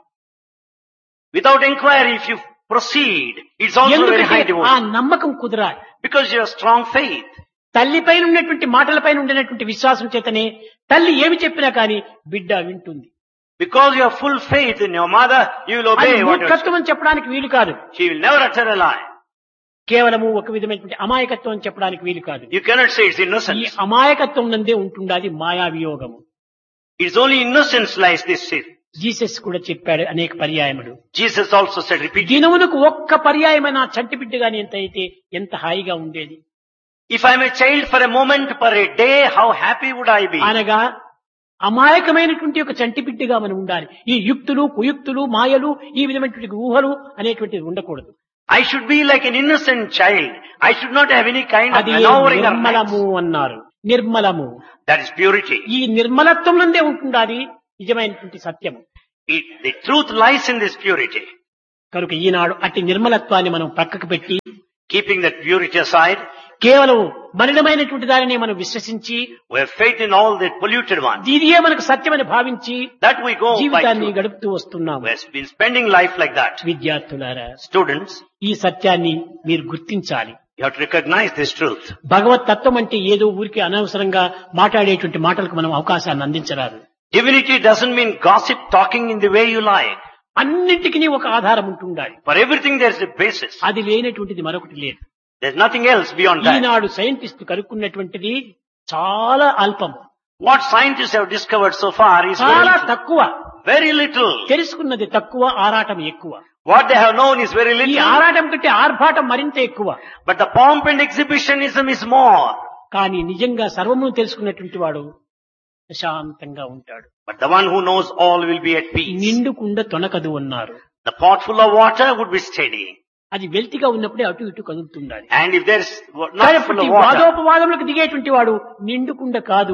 Without inquiry, if you proceed, it's also very ఎందుకంటే high ఆ devotion. నమ్మకం కుదరాలి. Because you have strong faith. తల్లిపైన ఉన్నటువంటి మాటలపైన ఉండేటువంటి విశ్వాసం చేతనే తల్లి ఏమి చెప్పినా కానీ బిడ్డ వింటుంది. Because you have full faith in your mother, you will అది obey what you మూర్ఖత్వం అని చెప్పడానికి వీలు కాదు. She will never utter a lie. కేవలము ఒక విధమైనటువంటి అమాయకత్వం అని చెప్పడానికి వీలు కాదు. You cannot say it's ఈ innocence. అమాయకత్వం నందే ఉంటుండాది మాయా వియోగము. It's only innocence lies this sin. Jesus కూడా చెప్పాడు అనేక పర్యాయములు. Jesus also said repeatedly, దినమునకు ఒక్క పర్యాయమైన చంటి బిడ్డగాని ఎంత అయితే ఎంత హాయిగా ఉండేది. if I am a child for a moment per a day, how happy would I be? అనగా అమాయకమైనటువంటి ఒక చంటి బిడ్డగా మనం ఉండాలి. ఈ యుక్తులు కుయుక్తులు మాయలు ఈ విధమైనటువంటి ఊహలు అనేటువంటివి ఉండకూడదు. I should be like an innocent child. I should not have any kind of అది maneuvering or నిర్మలము malice. అన్నారు. నిర్మలము. That is purity. ఈ నిర్మలత్వం నుండే ఉంటుండాలి నిజమైనటువంటి సత్యము. The truth lies in this purity. కనుక ఈనాడు అట్టి నిర్మలత్వాన్ని మనం పక్కకు పెట్టి Keeping that purity aside, కేవలం మలినమైనటువంటి దానిని మనం విశ్వసించి we have faith in all the polluted ones. ఇదియే మనకు సత్యమని భావించి That we go by జీవితాన్ని truth. గడుపుతూ వస్తున్నాము. We have been spending life like that. విద్యార్థులారా, Students, ఈ సత్యాన్ని మీరు గుర్తించాలి. you have to recognize this truth. భగవత్ తత్వం అంటే ఏదో ఊరికి అనవసరంగా మాట్లాడేటువంటి మాటలకు మనం అవకాశాన్ని అందించరాదు. Divinity doesn't mean gossip talking in the way you like. అన్నింటికి ఒక ఆధారం ఉంటుండాలి. For everything there is a basis. అది లేనటువంటిది మరొకటి లేదు. There's nothing else beyond that. ఈనాడు సైంటిస్టులు కనుక్కున్నటువంటిది చాలా అల్పం, What scientists have discovered so far is చాలా తక్కువ. very little. తెలుసుకున్నది తక్కువ, ఆరాటం ఎక్కువ. What they have known is very ఈ little. ఆరాటం కంటే ఆర్భాటం మరింత ఎక్కువ. But the pomp and exhibitionism is more. కానీ నిజంగా సర్వమును తెలుసుకున్నటువంటి వాడు ప్రశాంతంగా ఉంటాడు. But the one who knows all will be at peace. నిండు కుండ తొనకదు అన్నారు. The pot full of water would be steady. అది వెల్తిగా ఉన్నప్పుడే అటు ఇటు కదులుతుండాలి. And if there's కానీ not full ప్రతి of water, వాదోపవాదములకు దిగేటువంటి వాడు నిండుకుండ కాదు.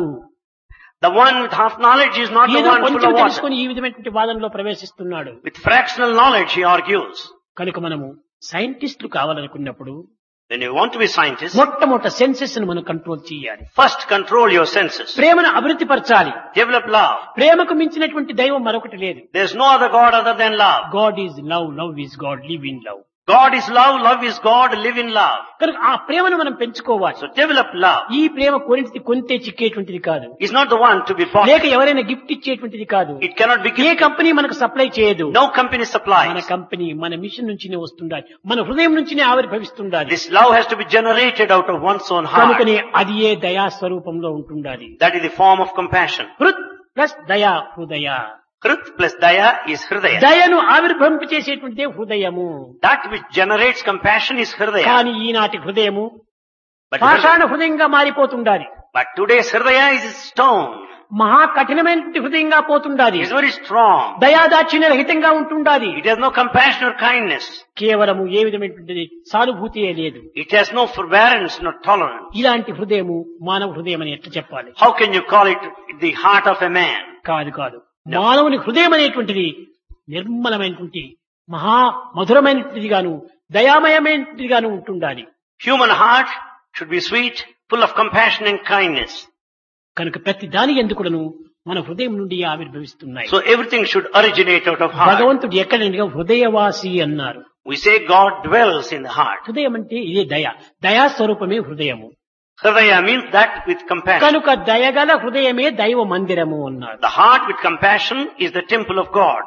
the one with half knowledge is not the ఏదో one full కొంచెం of water. తెలుసుకొని ఈ విధమైనటువంటి వాదనలో ప్రవేశిస్తున్నాడు. With fractional knowledge he argues. కనుక మనము సైంటిస్టులు కావాలనుకున్నప్పుడు When you want to be scientists, మొట్టమొదట సెన్సెస్ ను మనం కంట్రోల్ చేయాలి. first control your senses. ప్రేమను అభివృద్ధి పరచాలి. Develop love. ప్రేమకు మించినటువంటి దైవం మరొకటి లేదు. There's no other God other than love. God is love, love is God, live in love. God is love is God, live in love. కనుక ఆ ప్రేమను మనం పెంచుకోవాలి. So develop love. ఈ ప్రేమ కొంతే చిక్కేటువంటిది కాదు, It's not the one to be bought. లేక ఎవరైనా గిఫ్ట్ ఇచ్చేటువంటిది కాదు. It cannot be A given. Company మనకు సప్లై చేయదు. No company మన supplies. కంపెనీ మన మిషన్ నుంచినే వస్తుండాలి, మన హృదయం నుంచినే ఆవిర్భవిస్తుండాలి. This love has to be generated out of one's own heart. కనుకనే అది ఏ దయా స్వరూపంలో ఉంటుండాలి. That is the form of compassion. హృత్ plus దయా హృదయ. Krit plus daya is hridaya. దయను ఆవిర్భవింపచేసేటువంటిదే హృదయము. That which generates compassion is hridaya. కానీ ఈనాటి హృదయము But పాషాణ హృదయంగా మారిపోతుండాలి. today's hridaya is stone. మహా కఠినమైనటువంటి హృదయంగా పోతుండాలి. It is very strong. దయాదాక్షిణ్య రహితంగా ఉంటుండాలి. It has no compassion or kindness. కేవలము ఏ విధమైనటువంటి సానుభూతియే లేదు. It has no forbearance, no tolerance. ఇలాంటి హృదయము మానవ హృదయం అని ఎట్లా చెప్పాలి? How can you call it the heart of a man? కాదు. మానవుని హృదయం అనేటువంటిది నిర్మలమైనటువంటి మహా మధురమైనటువంటిది గాను దయామయమైనటువంటిది గాను ఉంటుండాలి. Human heart should be sweet, full of compassion and kindness. కనుక ప్రతి దాని ఎందుకును మన హృదయం నుండి ఆవిర్భవిస్తున్నాయి. So everything should originate out of heart. భగవంతుడు ఎక్కడనగా హృదయవాసి అన్నారు. We say God dwells in the heart. హృదయం అంటే ఇదే దయా స్వరూపమే హృదయము. Hridaya means that with compassion. కనుక దయగల హృదయమే దైవ మందిరము అన్నారు. The heart with compassion is the temple of God.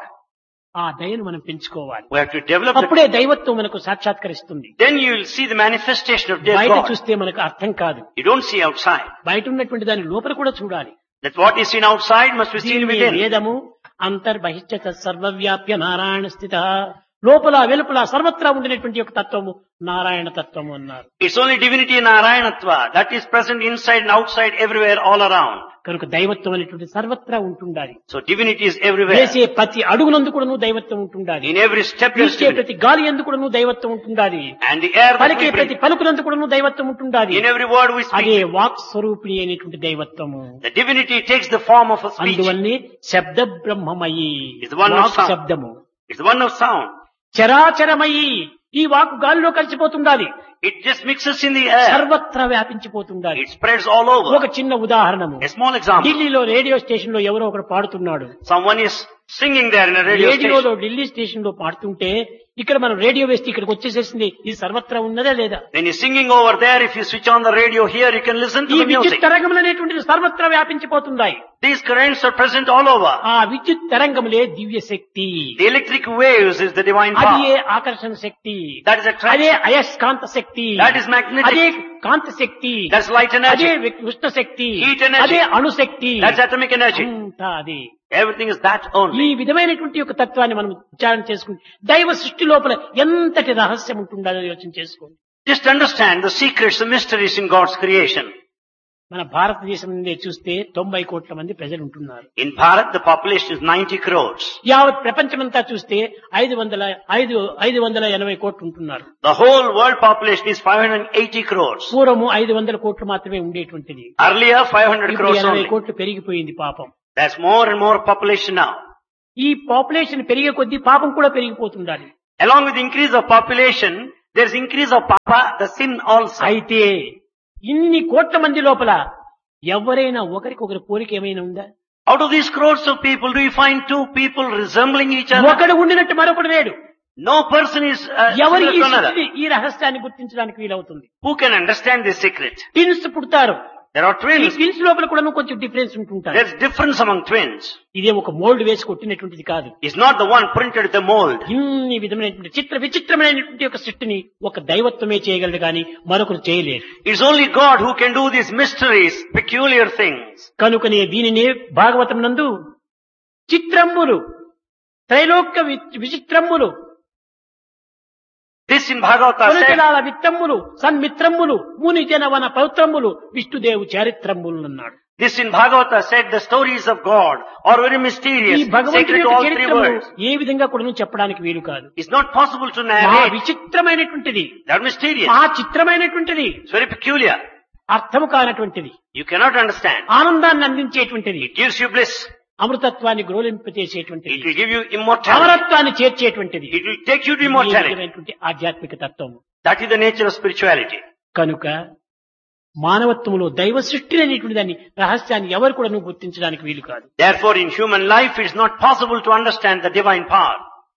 ఆ దయను మనం పెంచుకోవాలి. We have to develop అప్పుడే దైవత్వం మనకు సాక్షాత్కరిస్తుంది. Then you will see the manifestation of బయట God. చూస్తే మనకు అర్థం కాదు. You don't see outside. బయట ఉన్నటువంటి దాని లోపల కూడా చూడాలి. That what is seen outside must be seen within. వేదము అంతర్బహిష్ట సర్వవ్యాప్య నారాయణ స్థిత. లోపల వెలుపల సర్వత్రా ఉండినటువంటి యొక్క తత్వము నారాయణ తత్వము అన్నారు. It's only divinity in Narayanatva that is present inside and outside, everywhere, all around. కనుక దైవత్వం అనేటువంటి సర్వత్రా ఉంటుండాలి. So divinity is everywhere. వేసే ప్రతి అడుగునందు కూడాను దైవత్వం ఉంటుండాలి. In every step there is పీల్చే divinity. ప్రతి గాలి ఎందు కూడాను దైవత్వం ఉంటుండాలి. And the air that పలికే we ప్రతి breathe. పలుకునందు కూడాను దైవత్వం ఉంటుండాలి. In every word we అదే speak. వాక్ స్వరూపిణి అయినటువంటి దైవత్వము. The divinity takes the form of a speech. అందువల్లే శబ్ద బ్రహ్మమయి It's the one of walk sound. శబ్దము. It's the one of sound. చరాచరమయి ఈ వాక్ గాలిలో కలిసిపోతుండాలి. It just mixes in the air. సర్వత్రా వ్యాపించిపోతుండాలి. It spreads all over. ఒక చిన్న ఉదాహరణము, A small example. ఢిల్లీలో radio station లో ఎవరో ఒకరు పాడుతున్నాడు. Someone is singing there in a radio station. రేడియోలో ఢిల్లీ స్టేషన్ లో పాడుతుంటే ఇక్కడ మనం రేడియో వేస్తే ఇక్కడికి వచ్చేసేసింది. ఇది సర్వత్రా ఉన్నదా లేదా? When he's singing over there, if you switch on the radio here, you can listen to ఈ the విద్యుత్ music. తరంగములు అనేటువంటిది సర్వత్రా వ్యాపించిపోతున్నాయి. These currents are present all over. ఆ విద్యుత్ తరంగములే దివ్య శక్తి. The electric waves is the divine అది power. ఏ ఆకర్షణ శక్తి. That is అదే attraction. అయస్కాంత శక్తి. That is magnetic. అదే కాంతి శక్తి. That's light అదే energy. ఉష్ణ శక్తి. Heat energy. అదే అణుశక్తి. That's atomic energy. అంతా అదే. Everything is that ఈ only. విధమైనటువంటి యొక్క తత్వాన్ని మనం విచారణ చేసుకుంటే దైవ సృష్టి లోపల ఎంతటి రహస్యం ఉంటుందో యోచన చేసుకోండి. Just understand the secrets, the mysteries in God's creation. మన భారతదేశం నుండి చూస్తే 90 కోట్ల మంది ప్రజలు ఉంటున్నారు. In Bharat, the population is 90 crores. యావత్ ప్రపంచమంతా చూస్తే 580 కోట్లు ఉంటున్నారు. The whole world population is 580 crores. పూర్వము 500 కోట్లు మాత్రమే ఉండేటువంటిది. Earlier, 500 ఇప్పుడు crores 80 only. కోట్లు పెరిగిపోయింది పాపం. There's more and more population now. ఈ పాపులేషన్ పెరిగే కొద్దీ పాపం కూడా పెరిగిపోతుండాలి. Along with the increase of population, there's increase of papa, the sin also. అయితే ఇన్ని కోట్ల మంది లోపల ఎవరైనా ఒకరికొకరి పోలిక ఏమైనా ఉందా? Out of these crores of people, do you find two people resembling each other? ఒకడు ఉండినట్టు మరొకడు లేడు. No person is ఎవరు similar ఈ to another. స్థితిని, ఈ రహస్యాన్ని గుర్తించడానికి వీలవుతుంది? Who can understand this secret? Twins పుడతారు. There are ఈ twins. ట్విన్స్ లోపల కూడా కొంచెం డిఫరెన్స్ ఉంటుంటారు. There's difference among twins. ఇదే ఒక మోల్డ్ వేసి కొట్టినటువంటిది కాదు. It's not the one printed with a mold. ఇన్ని విధమైనటువంటి విచిత్రమైనటువంటి ఒక సృష్టిని ఒక దైవత్వమే చేయగలడు కానీ మరొకరు చేయలేరు. It's only God who can do these mysteries, peculiar things. కనుకనే దీనినే భాగవతం నందు చిత్రమ్ములు త్రైలోక్య విచిత్రమ్ములు This in Bhagavata said, కొలతలాల విత్తమ్ములు సన్మిత్రమ్ములు ముని జనవన పౌత్రమ్ములు విష్ణుదేవు చారిత్రమ్ములు అన్నాడు. this in Bhagavata said the stories of God are very ఈ mysterious, భగవంతుని sacred to యొక్క all three చరిత్రము worlds. ఏ విధంగా కూడా చెప్పడానికి వీలు కాదు. It's not possible to ఆ narrate. విచిత్రమైనటువంటిది, They're mysterious. ఆ చిత్రమైనటువంటిది, It's very peculiar. అర్థము కానటువంటిది, You cannot understand. ఆనందాన్ని అందించేటువంటిది, It gives you bliss. అమృతత్వాన్ని It గ్రోలింపచేసేటువంటిది, will give you immortality. అమరత్వాన్ని చేర్చేటువంటిది. It will take you to ఈ immortality. విధమైనటువంటి ఆధ్యాత్మిక తత్వము. That is the nature of spirituality. కనుక మానవత్వములో దైవ సృష్టి అనేటువంటి దాన్ని రహస్యాన్ని ఎవరు కూడా గుర్తించడానికి వీలు కాదు. Therefore, in human life, it is not possible to understand the divine power.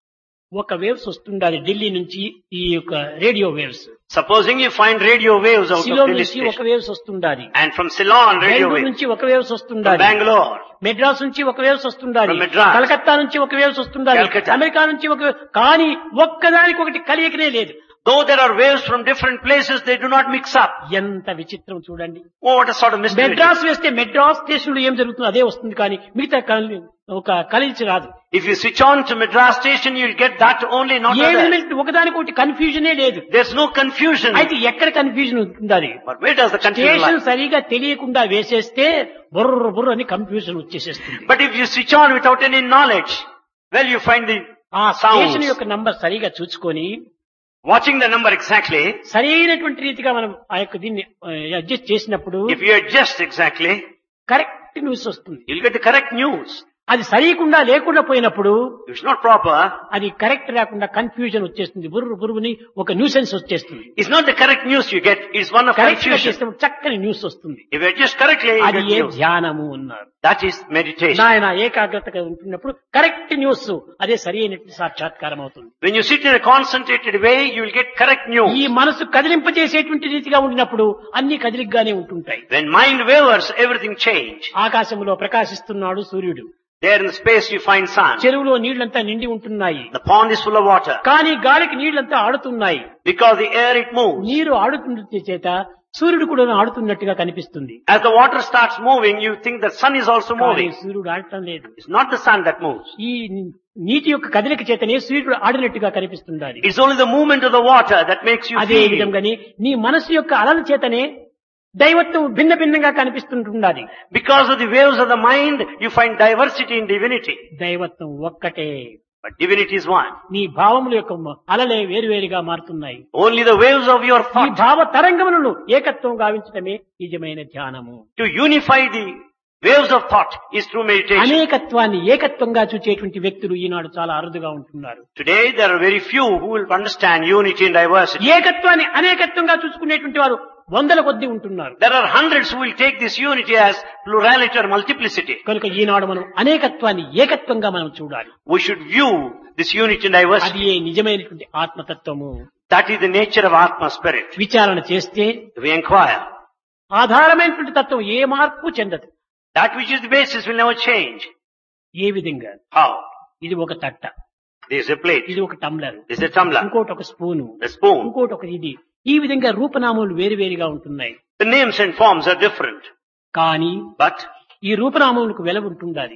ఒక వేవ్స్ వస్తుండాలి ఢిల్లీ నుంచి, ఈ యొక్క radio waves. Supposing you find radio waves out సిలో of Delhi నుంచి ఒక station, waves వస్తుండాలి, and from Ceylon, radio Bengaluru waves, నుంచి ఒక waves from వస్తుండాలి, Bangalore, Madras నుంచి ఒక వేవ్స్ వస్తుండాలి, From Madras. కలకత్తా నుంచి ఒక వేవ్స్ వస్తుండాలి, Calcutta. అమెరికా నుంచి ఒక కానీ ఒక్కదానికి ఒకటి కలియకనే లేదు. though there are waves from different places, they do not mix up. ఎంత విచిత్రం చూడండి. Oh, what a sort of mystery. Madras వేస్తే మెడ్రాస్ స్టేషన్ లో ఏం జరుగుతుందో అదే వస్తుంది, కానీ మిగతా ఒక కలిసి రాదు. If you switch on to Madras station, you'll get that only, not A others. విధమైన ఒకదానికి ఒకటి కన్ఫ్యూజనే లేదు. There's no confusion. అయితే ఎక్కడ కన్ఫ్యూజన్ ఉంటుందని But where does the confusion station lie? సరిగా తెలియకుండా వేసేస్తే బుర్ర బుర్ర అని confusion వచ్చేసేస్తుంది. But if you switch on without any knowledge, well, you find the ఆ స్టేషన్ sounds. యొక్క నంబర్ సరిగా చూసుకొని Watching the number exactly, సరైనటువంటి రీతిగా మనం ఆ యొక్క దీన్ని అడ్జస్ట్ చేసినప్పుడు if you adjust exactly, correct news వస్తుంది. you'll get the correct news. అది సరికుండా లేకుండా పోయినప్పుడు If it's not proper, అది కరెక్ట్ లేకుండా కన్ఫ్యూజన్ వచ్చేస్తుంది, బుర్రు బుర్రుని ఒక న్యూసెన్స్ వచ్చేస్తుంది. it's not the correct news you get, it's one of correct గా confusion. చేసినప్పుడు చక్కని న్యూస్ వస్తుంది. If you adjust correctly, you అది get ఏ news. ధ్యానము అన్నారు. That is meditation. నాయన ఏకాగ్రతగా ఉంటున్నప్పుడు కరెక్ట్ న్యూస్ అదే సరి అయినటువంటి సాక్షాత్కారం అవుతుంది. When you sit in a concentrated way, you will get correct ఈ news. మనసు కదిలింపజేసేటువంటి రీతిగా ఉండినప్పుడు అన్ని కదిలిగ్గానే ఉంటుంటాయి. When mind wavers, everything change. ఆకాశంలో ప్రకాశిస్తున్నాడు సూర్యుడు, There in space you find sun. చెరువులో నీళ్లంతా నిండి ఉంటున్నాయి, The pond is full of water. కానీ గాలికి నీళ్లంతా ఆడుతున్నాయి. Because the air it moves. నీరు ఆడుతున్న చేత సూర్యుడు కూడా ఆడుతున్నట్టుగా కనిపిస్తుంది. As the water starts moving, you think the sun is also కానీ moving. సూర్యుడు ఆడటం లేదు. It's not the sun that moves. ఈ నీటి యొక్క కదలిక చేతనే సూర్యుడు ఆడినట్టుగా కనిపిస్తుండాలి. It's only the movement of the water that makes you అదే feel. విధంగానే నీ మనసు యొక్క అలల చేతనే దైవత్వం భిన్న భిన్నంగా కనిపిస్తుంటున్నది. Because of the waves of the mind, you find diversity in divinity. దైవత్వం ఒక్కటే. But divinity is one. నీ భావముల యొక్క అలలే వేరువేరుగా మారుతున్నాయి. Only the waves of your ఈ thought. భావ తరంగములను ఏకత్వం గావించడమే నిజమైన ధ్యానము. To unify the waves of thought is through meditation. అనేకత్వాన్ని ఏకత్వంగా చూచేటువంటి వ్యక్తులు ఈనాడు చాలా అరుదుగా ఉంటున్నారు. Today there are very few who will understand unity and diversity. ఏకత్వాన్ని అనేకత్వంగా చూసుకునేటువంటి వారు వందల కొద్దీ ఉంటున్నారు. There are hundreds who will take this unity as plurality or multiplicity. కనుక ఈనాడు మనం అనేకత్వాన్ని ఏకత్వంగా మనం చూడాలి. We should view this unity and diversity. అది ఏ నిజమైనటువంటి ఆత్మతత్వము. That is the nature of Atma spirit. విచారణ చేస్తే We inquire. ఆధారమైనటువంటి తత్వం ఏ మార్పు చెందదు. That which is the basis will never change. ఏ విధంగా? How? ఇది ఒక తట్ట, This is a plate. ఇది ఒక tumbler, This is a tumbler. ఇంకోటి ఒక స్పూను, The spoon. ఇంకోటి ఒక ఇది. ఈ విధంగా రూపనామములు వేరువేరుగా ఉంటున్నాయి. The names and forms are different. కానీ But ఈ రూపనామములకు వెల ఉంటుండాలి.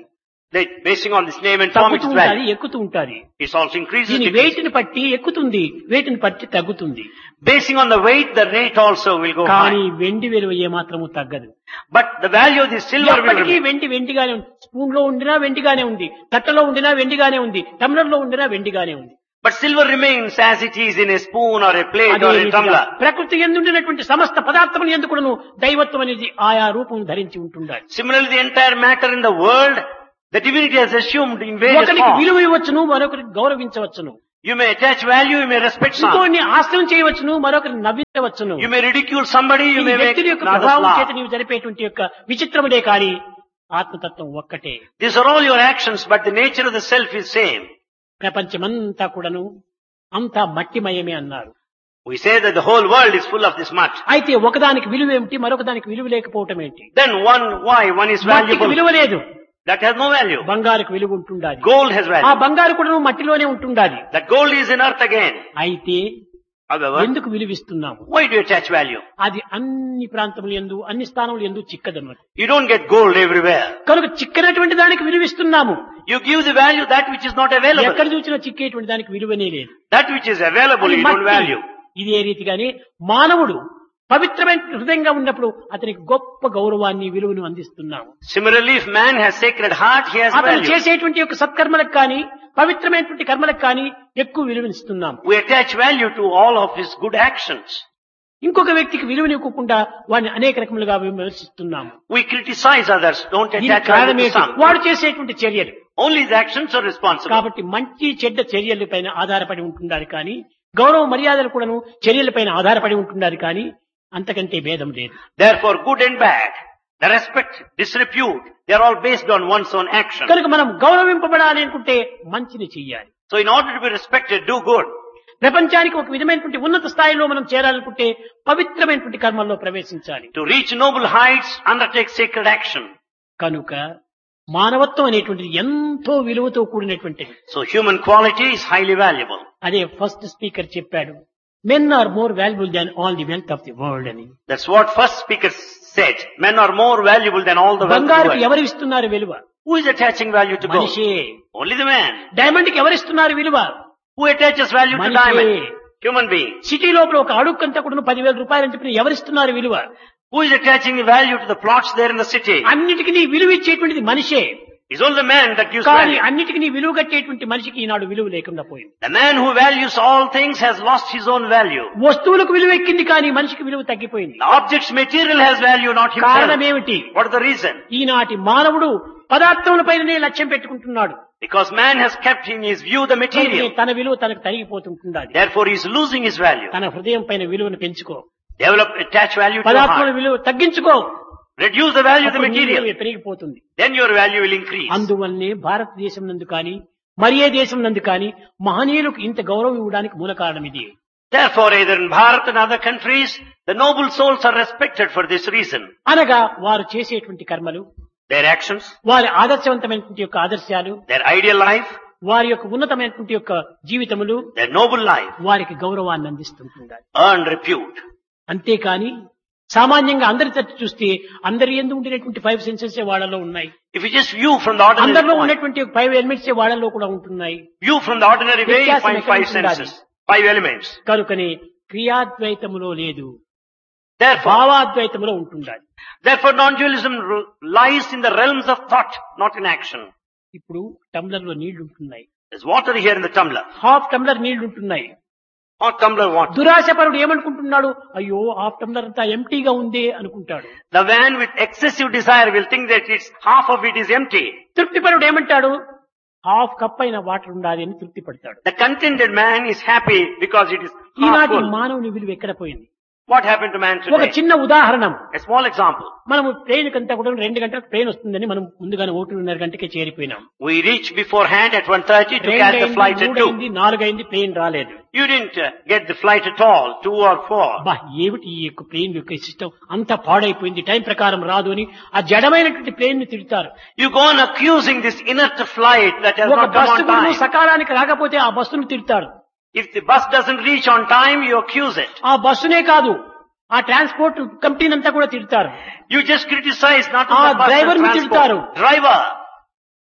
Basing on this name and form, తగ్గుతూ its ఉంటుంది, value. ఎక్కుతూ ఉంటుంది. It also increases. దీని decreases. వెయిట్ ని బట్టి ఎక్కుతుంది, వెయిట్ ని బట్టి తగ్గుతుంది. Basing on the weight, the rate also will go కానీ high. వెండి విలువ ఏమాత్రము తగ్గదు. But the value of the silver will ఎప్పటికీ remain. వెండిగానే ఉంది. స్పూన్ లో ఉండినా వెండిగానే ఉంది, తట్టలో ఉండినా వెండిగానే ఉంది, టమ్లర్ లో ఉండినా వెండిగానే ఉంది. But silver remains as it is in a spoon or a plate అదే or a రీతిగా tumbler. ప్రకృతి ఎందుండినటువంటి సమస్త పదార్థములు ఎందుకును దైవత్వం అనేది ఆయా రూపం ధరించి ఉంటుండాలి. Similarly, the entire matter in the world, the divinity has assumed in various ఒకరికి forms. విలువ ఇవ్వచ్చును, మరొకరికి గౌరవించవచ్చును. You may attach value, you may respect some. ఇంకోని ఆశ్రయం చేయవచ్చును, మరొకరిని నవ్వించవచ్చును. You may ridicule somebody, you ఇది may make వ్యక్తుల యొక్క others ప్రభావం చేత laugh. నీవు జరిపేటువంటి యొక్క విచిత్రముడే కాని ఆత్మతత్వం ఒక్కటే. These are all your actions, but the nature of the self is same. ప్రపంచమంతా కూడాను అంతా మట్టిమయమే అన్నారు. We say that the whole world is full of this mud. అయితే ఒకదానికి విలువ ఏమిటి, మరొకదానికి విలువ లేకపోవటం ఏంటి? Then why one is మట్టికి valuable? విలువ లేదు, That has no value. బంగారుకు విలువ ఉంటుండాలి. Gold has ఆ value. బంగారు కూడా మట్టిలోనే ఉంటుండాలి. That gold is in earth again. అయితే However, ఎందుకు విలువిస్తున్నాము? why do you attach value? అది అన్ని ప్రాంతములు యందు, అన్ని స్థానములు యందు చిక్కదన్నమాట. You don't get gold everywhere. కనుక చిక్కనటువంటి దానికి విలువిస్తున్నాము. You give the value that which is not available. ఎక్కడ చూసినా చిక్కేటువంటి దానికి విలువనే లేదు. That which is available, అది you don't మట్టి. value. ఇదే రీతిగానే మానవుడు పవిత్రమైన హృదయంగా ఉన్నప్పుడు అతనికి గొప్ప గౌరవాన్ని విలువను అందిస్తున్నాము. Similarly, if man has sacred heart, he has అతను value. చేసేటువంటి యొక్క సత్కర్మలకు కానీ పవిత్రమైనటువంటి కర్మలకు కానీ ఎక్కువ విలువనిస్తున్నాము. We attach value to all of his good actions. ఇంకొక వ్యక్తికి విలువనివ్వకుండా వాడిని అనేక రకములుగా విమర్శిస్తున్నాము. We criticize others, don't దీనికి attach value కారణం to ఏంటి? some. వాడు చేసేటువంటి చర్యలు. Only his actions are responsible. కాబట్టి మంచి చెడ్డ చర్యల పైన ఆధారపడి ఉంటున్నారు కానీ గౌరవ మర్యాదలు కూడాను చర్యలపైన ఆధారపడి ఉంటున్నారు కానీ అంతకంటే భేదం లేదు. Therefore, good and bad, the respect, disrepute, they are all based on one's own action. కనుక మనం గౌరవింపబడాలి అనుకుంటే మంచిని చెయ్యాలి. So in order to be respected, do good. ప్రపంచానికి ఒక విధమైనటువంటి ఉన్నత స్థాయిలో మనం చేరాలనుకుంటే పవిత్రమైనటువంటి కర్మల్లో ప్రవేశించాలి. To reach noble heights, undertake sacred action. కనుక మానవత్వం అనేటువంటిది ఎంతో విలువతో కూడినటువంటిది. So human quality is highly valuable. అదే ఫస్ట్ స్పీకర్ చెప్పాడు, men are more valuable than all the wealth of the world అని. That's what first speaker said. Men are more valuable than all the wealth of the బంగారుకి world. ఎవరు ఇస్తున్నారు విలువ? Who is attaching value to gold? మనిషే. Only the man. Diamond కి ఎవరు ఇస్తున్నారు విలువ? Who attaches value to మనిషే. diamond? Human being. సిటీ లోపల ఒక అడుక్కంతా కూడా 10,000 రూపాయలు అని చెప్పిన ఎవరిస్తున్నారు విలువ? Who is attaching the value to the plots there in the city? అన్నిటికీ నీ విలువ ఇచ్చేటువంటిది మనిషే. It's only the man that gives కానీ value. అన్నిటికీ నీ విలువ కట్టేటువంటి మనిషికి ఈనాడు విలువ లేకుండా పోయింది. The man who values all things has lost his own value. వస్తువులకు విలువ ఎక్కింది కానీ మనిషికి విలువ తగ్గిపోయింది. The object's material has value, not కారణం himself. ఏమిటి? What is the reason? ఈనాటి మానవుడు పదార్థములపైనే లక్ష్యం పెట్టుకుంటున్నాడు. Because man has kept in his view the material. తన విలువ తనకు తరిగిపోతుంటున్నది. Therefore he is losing his value. తన హృదయం పైన విలువను పెంచుకో, Attach value to your పదార్థముల heart. విలువ తగ్గించుకో, Reduce the value of the అప్పుడు నీ material. విలువ పెరిగిపోతుంది. Then your value will increase. అందువల్లనే భారతదేశం నందు కానీ మరి ఏ దేశం నందు కానీ మహనీయులకు ఇంత గౌరవం ఇవ్వడానికి మూల కారణం ఇది. Therefore, either in Bharat and other countries, the noble souls are respected for this reason. అనగా వారు చేసేటువంటి కర్మలు, Their actions, వారి ఆదర్శవంతమైనటువంటి యొక్క ఆదర్శాలు, their ideal life, వారి యొక్క ఉన్నతమైనటువంటి యొక్క జీవితములు their noble life, వారికి గౌరవాన్ని అందిస్తుంటుండాలి. earn repute. అంతేకాని సామాన్యంగా అందరి తట్టు చూస్తే అందరి యందు ఉండేటువంటి 5 సెన్సెస్ వాళ్ళలో ఉన్నాయి. If you just view from the ordinary అందరిలో point, ఉన్నటువంటి 5 ఎలిమెంట్స్ వాళ్ళలో కూడా ఉంటున్నాయి. view from the ordinary way, you వ్యత్యాసం find ఎక్కడ 5 ఉండాలి? senses, 5 elements. కనుకనే క్రియాద్వైతములో లేదు, Therefore, భావాద్వైతములో ఉంటుండాలి. non-dualism lies in the realms of thought, not in action. ఇప్పుడు టంబ్లర్ లో నీళ్లు ఉంటున్నాయి, There's water here in the tumbler. Half tumbler నీళ్లు ఉంటున్నాయి. Or tumbler water. దురాశపరుడు ఏమనుకుంటున్నాడు? అయ్యో హాఫ్ టంబ్లర్ అంతా ఎంటీగా ఉంది అనుకుంటాడు. The man with excessive desire will think that it's half of it is empty. తృప్తిపరుడు ఏమంటాడు? హాఫ్ కప్ అయిన వాటర్ ఉండాలి అని తృప్తి పడతాడు. The contented man is happy because it is half ఈనాటి full. మానవుని విలువ ఎక్కడ పోయింది? What happened to man ఒక today? చిన్న ఉదాహరణ, A small example. మనము ట్రైన్ కంతా కూడా 2 గంటలకు ట్రైన్ వస్తుందని మనం ముందుగానే 1:30 గంటకే చేరిపోయినాం. We reached beforehand at 1:30 to catch the flight at 2. 4 అయింది, ట్రైన్ రాలేదు. You didn't get the flight at all, 2 or 4. బా ఏమిటి ఈ యొక్క ప్లేన్ యొక్క సిస్టమ్ అంతా పాడైపోయింది, టైం ప్రకారం రాదు అని ఆ జడమైనటువంటి ప్లేన్ ని తిడతారు. You go on accusing this inert flight that has ఒక not come bus on time. సకాలానికి రాకపోతే ఆ బస్సును తిడతారు. If the bus doesn't reach on time, you accuse it. ఆ బస్సునే కాదు, ఆ ట్రాన్స్పోర్ట్ కంపెనీ అంతా కూడా తిడతారు. You just criticize not ఆ only the bus driver and ని తిడతారు. transport. Driver.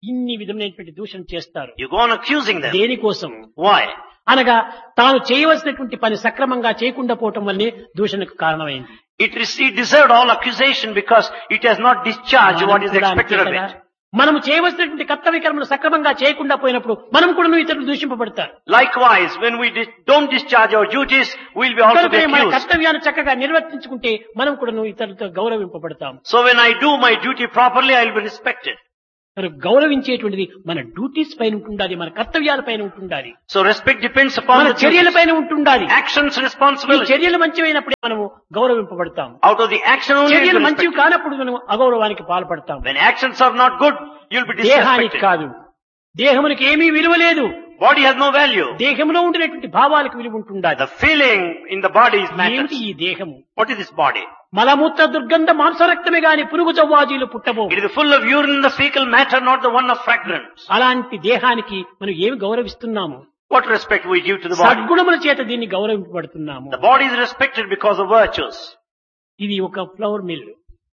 ఇన్ని విధమైనటువంటి దూషణ చేస్తారు. You go on accusing them. దేనికోసం? Why? అనగా తాను చేయవలసినటువంటి పని సక్రమంగా చేయకుండా పోవటం వల్లే దూషణకు కారణమైంది. It deserved all accusation because it has not discharged what is expected of it. మనము చేయవలసినటువంటి కర్తవ్య కర్మలు సక్రమంగా చేయకుండా పోయినప్పుడు మనం కూడా ఇతరులు దూషింపబడతారు. Likewise, when we don't discharge our duties, we will be also మన accused. కర్తవ్యాన్ని చక్కగా నిర్వర్తించుకుంటే మనం కూడా ఇతరులతో గౌరవింపబడతాం. So when I do my duty properly, I will be respected. మరి గౌరవించేటువంటిది మన డ్యూటీస్ పైన ఉంటుండాలి, మన కర్తవ్యాల పైన ఉంటుండాలి, So respect depends upon మన the చర్యల duties. పైన ఉంటుండాలి. Actions ఈ responsibility. చర్యలు మంచివైనప్పుడే మనము గౌరవింపబడతాం. Out of the action only you చర్యలు will be మంచివి respected. కానప్పుడు మనం అగౌరవానికి పాల్పడతాం. When actions are not good, you will be దేహానికి disrespected. కాదు, దేహమునికి ఏమీ విలువ లేదు. Body has no value. దేహంలో ఉండినటువంటి భావాలకు విలువ ఉంటుండాలి. The feeling in the body is matters. ఏమిటి ఈ దేహము? What is this body? మలమూత్ర దుర్గంధ మాంసరక్తమే గాని పురుగు చవ్వాజీలు పుట్టబో. It is full of urine, the fecal matter, not the one of fragrance. అలాంటి దేహానికి మనం ఏమి గౌరవిస్తున్నాము? What respect we give to the body? సద్గుణముల చేత దీన్ని గౌరవింపబడుతున్నాము. The body is respected because of virtues. ఇది ఒక flower mill.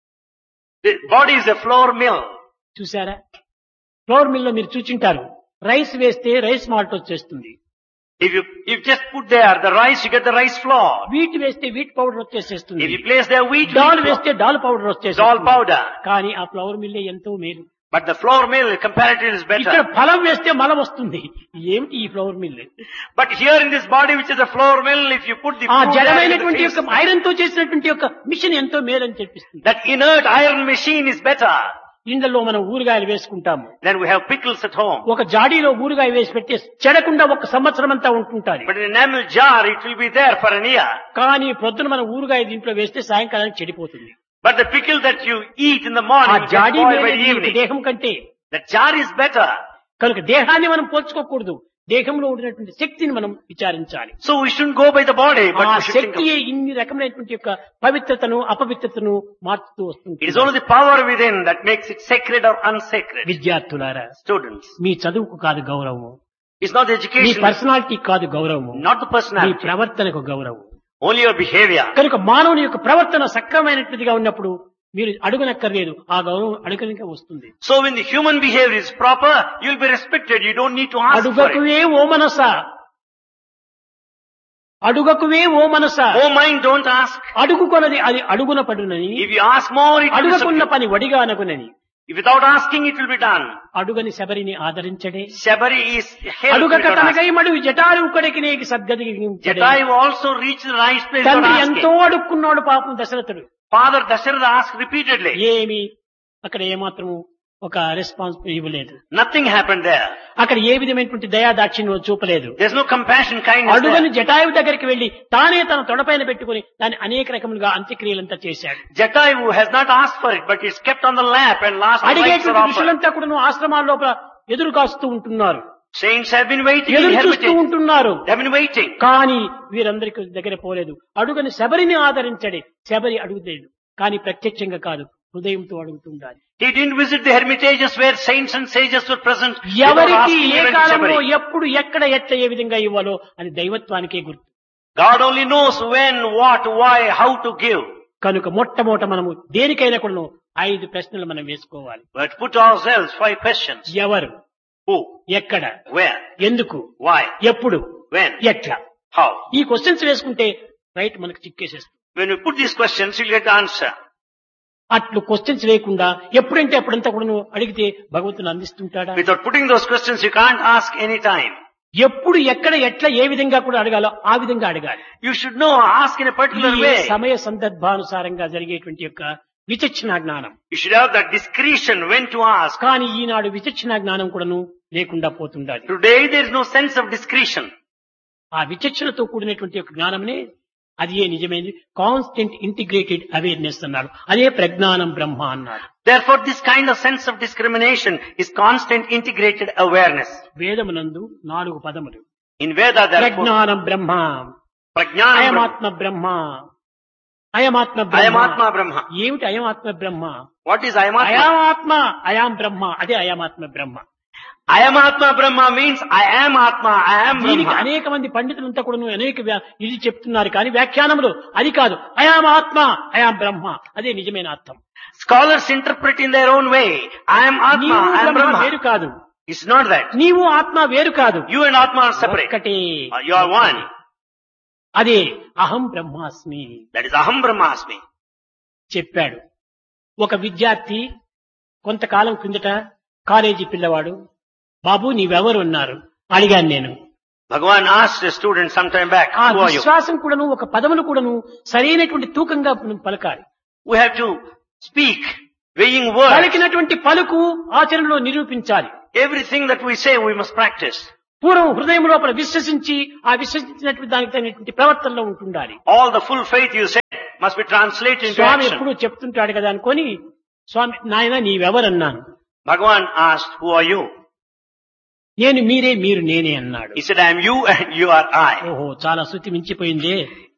The body is a flour mill. చూసారా? Flower mill లో మీరు చూచింటారు, రైస్ వేస్తే రైస్ మాల్ట్ వచ్చేస్తుంది, If you just put there the rice, you get the rice flour. Wheat వేస్తే wheat powder వచ్చేసేస్తుంది, If you place there wheat, doll wheat వేస్తే doll powder flour, వచ్చేస్తుంది. dal powder. కానీ ఆ flower mill ఎంతో మేలు. But the flour mill comparatively is ఇక్కడ better. ఫలం వేస్తే మలం వస్తుంది. ఏమిటి ఈ flower mill? But here in this body, which is a flour mill, if you put the ఆ fruit there in జడమైనటువంటి the యొక్క face, ఐరన్ తో చేసినటువంటి యొక్క మిషన్ ఎంతో మేలని చెప్పిస్తుంది. that inert iron machine is better. ఇందులో మనం ఊరగాయలు వేసుకుంటాము. Then we have pickles at home. ఒక జాడీలో ఊరగాయ వేసి పెట్టి చెడకుండా ఒక సంవత్సరం అంతా ఉంటుంటాది. But in an enamel jar, it will be there for an year. కానీ ప్రొద్దున మనం ఊరగాయ దీంట్లో వేస్తే సాయంకాలానికి చెడిపోతుంది. But the pickle that you eat in the ఆ morning gets జాడీ spoiled by వేరే the ఈ evening. దేహం కంటే. The jar is better. కనుక దేహాన్ని మనం పోల్చుకోకూడదు, దేహంలో ఉండినటువంటి శక్తిని మనం విచారించాలి. So we shouldn't go by the body, but ఆ we should think of శక్తియే ఇన్ని రకమైనటువంటి యొక్క పవిత్రతను అపవిత్రతను మార్చుతూ వస్తుంది. it is only the power within that makes it sacred or unsacred. విద్యార్థులారా, Students, మీ చదువుకు కాదు గౌరవము, it's not the me education, personality కాదు గౌరవము, not the మీ personality, ప్రవర్తనకు గౌరవం. only your behavior. కనుక మానవుని యొక్క ప్రవర్తన సక్రమైనటువంటిదిగా ఉన్నప్పుడు మీరు అడుగనక్కర్లేదు, ఆ గౌరవం అడుగనికే వస్తుంది. So when the human behavior is proper, you'll be respected. You don't need to ask for it. అడుగకువే ఓ మనస, అడుగకువే ఓ మనస, Oh mind, don't ask. అడుగుకొనది అది అడుగున పడునని, If you ask more, it will be అడుగకున్న subdued. పని వడిగా అనగునని. If without asking, it will be done. అడుగని శబరిని ఆదరించడే, Shabari is held అడుగక without asking. తనకై మడుగు జటారు ఉక్కడికి నేకి సద్గతి. Jatayu also reached the right place without తండ్రి ఎంతో asking. అడుక్కున్నాడు పాపం దశరథుడు. Father Dasharatha asked repeatedly. ఏమి అక్కడ ఏమాత్రము ఒక రెస్పాన్స్ ఇవ్వలేదు. Nothing happened there. అక్కడ ఏ విధమైనటువంటి దయాదాక్షిణ్యం చూపలేదు. There's no compassion, kindness అడుగని there. Jatayu దగ్గరికి వెళ్లి తానే తన తొడపైన పెట్టుకుని దాన్ని అనేక రకములుగా అంత్యక్రియలంతా చేశాడు. Jatayu has not asked for it, but it's kept on the lap and last rites are అడిగేటువంటి offered. ఋషులంతా కూడా ఆశ్రమాల లోపల ఎదురు కాస్తూ ఉంటున్నారు, Saints have been waiting in ఎదురు చూస్తూ hermitage. ఉంటున్నారు. They have been waiting. కానీ వీరందరికీ దగ్గర పోలేదు. అడుగని శబరిని ఆదరించడే, శబరి అడుగులేదు, కానీ ప్రత్యక్షంగా కాదు, హృదయంతో అడుగుతుండాలి. He didn't visit the hermitages where saints and sages were present. without ఎవరికి asking ఏ even కాలంలో Shabari. ఎప్పుడు ఎక్కడ ఎట్లా ఏ విధంగా ఇవ్వాలో అది దైవత్వానికే గుర్తు. God only knows when, what, why, how to give. కనుక మొట్టమొదట మనము దేనికైనా కూడా 5 ప్రశ్నలు మనం వేసుకోవాలి. But put ourselves 5 questions. ఎవరు, Who, ఎక్కడ, where, ఎందుకు, why, ఎప్పుడు, when, ఎట్లా, how. ఈ క్వశ్చన్స్ వేసుకుంటే రైట్ మనకు చిక్కేసేస్తుంది. When you put these questions, you'll get the answer. అట్లు క్వశ్చన్స్ వేయకుండా ఎప్పుడంటే అప్పుడంతా కూడా నువ్వు అడిగితే భగవంతుని అందిస్తుంటాడా? Without putting those questions, you can't ask any time. ఎప్పుడు ఎక్కడ ఎట్లా ఏ విధంగా కూడా అడగాలో ఆ విధంగా అడగాలి. You should know, ask in a particular ఈ way. సమయ సందర్భానుసారంగా జరిగేటువంటి యొక్క విచక్షణ జ్ఞానం. You should have that discretion when to ask. కానీ ఈనాడు విచక్షణ జ్ఞానం కూడాను లేకుండా పోతుండాలి. Today there is no sense of discretion. ఆ విచక్షణతో కూడినటువంటి యొక్క జ్ఞానమనే అది ఏ నిజమైనది కాన్స్టెంట్ ఇంటిగ్రేటెడ్ అవేర్నెస్ అన్నాడు. అదే ప్రజ్ఞానం బ్రహ్మ అన్నాడు. Therefore this kind of sense of discrimination is constant integrated awareness. వేదమునందు 4 పదములు. In Veda therefore, ప్రజ్ఞానం బ్రహ్మ, Prajnana Brahma, అయమాత్మ బ్రహ్మ, అయమాత్మ Ayamatma బ్రహ్మ. Brahma. ఏమిటి అయమాత్మ బ్రహ్మ? What is Ayamatma? అయామాత్మ, అయాం బ్రహ్మ, అదే అయమాత్మ బ్రహ్మ. I am Atma Brahma means I am Atma, I am దీనికి Brahma. అనేక మంది పండితులంతా కూడా అనేక ఇది చెప్తున్నారు కానీ వ్యాఖ్యానములు అది కాదు. అయాం ఆత్మ అయాం బ్రహ్మ, అదే నిజమైన అర్థం. Scholars interpret in their own way. I am Atma, నీవు I am బ్రహ్మ Brahma. వేరు కాదు, It's not that. నీవు ఆత్మ వేరు కాదు, You and Atma are separate. ఒక్కటే. You are one. అదే అహం బ్రహ్మాస్మి That is Aham Brahmasmi. చెప్పాడు. ఒక విద్యార్థి కొంతకాలం కిందట కాలేజీ పిల్లవాడు, బాబు నీవెవరు అన్నారు అడిగాను నేను. Bhagavan asked a student sometime back, ఆ who are you? విశ్వాసం కూడాను ఒక పదమును కూడాను సరైనటువంటి తూకంగా పలకాలి. We have to speak, weighing words. పలికినటువంటి పలుకు ఆచరణలో నిరూపించాలి. Everything that we say, we must practice. పూర్వం హృదయం లోపల విశ్వసించి ఆ విశ్వసించినటువంటి దానికి తగినటువంటి ప్రవర్తనలో ఉంటుండాలి. All the full faith you say must be translated into Swamy action. ఎప్పుడు చెప్తుంటాడు కదా అనుకొని, స్వామి నాయన నీవెవరన్నాను. Bhagavan asked, who are you? నేను మీరే మీరు నేనే అన్నాడు. He said, I am you and you are I. ఓహో చాలా శృతి మించిపోయిందే.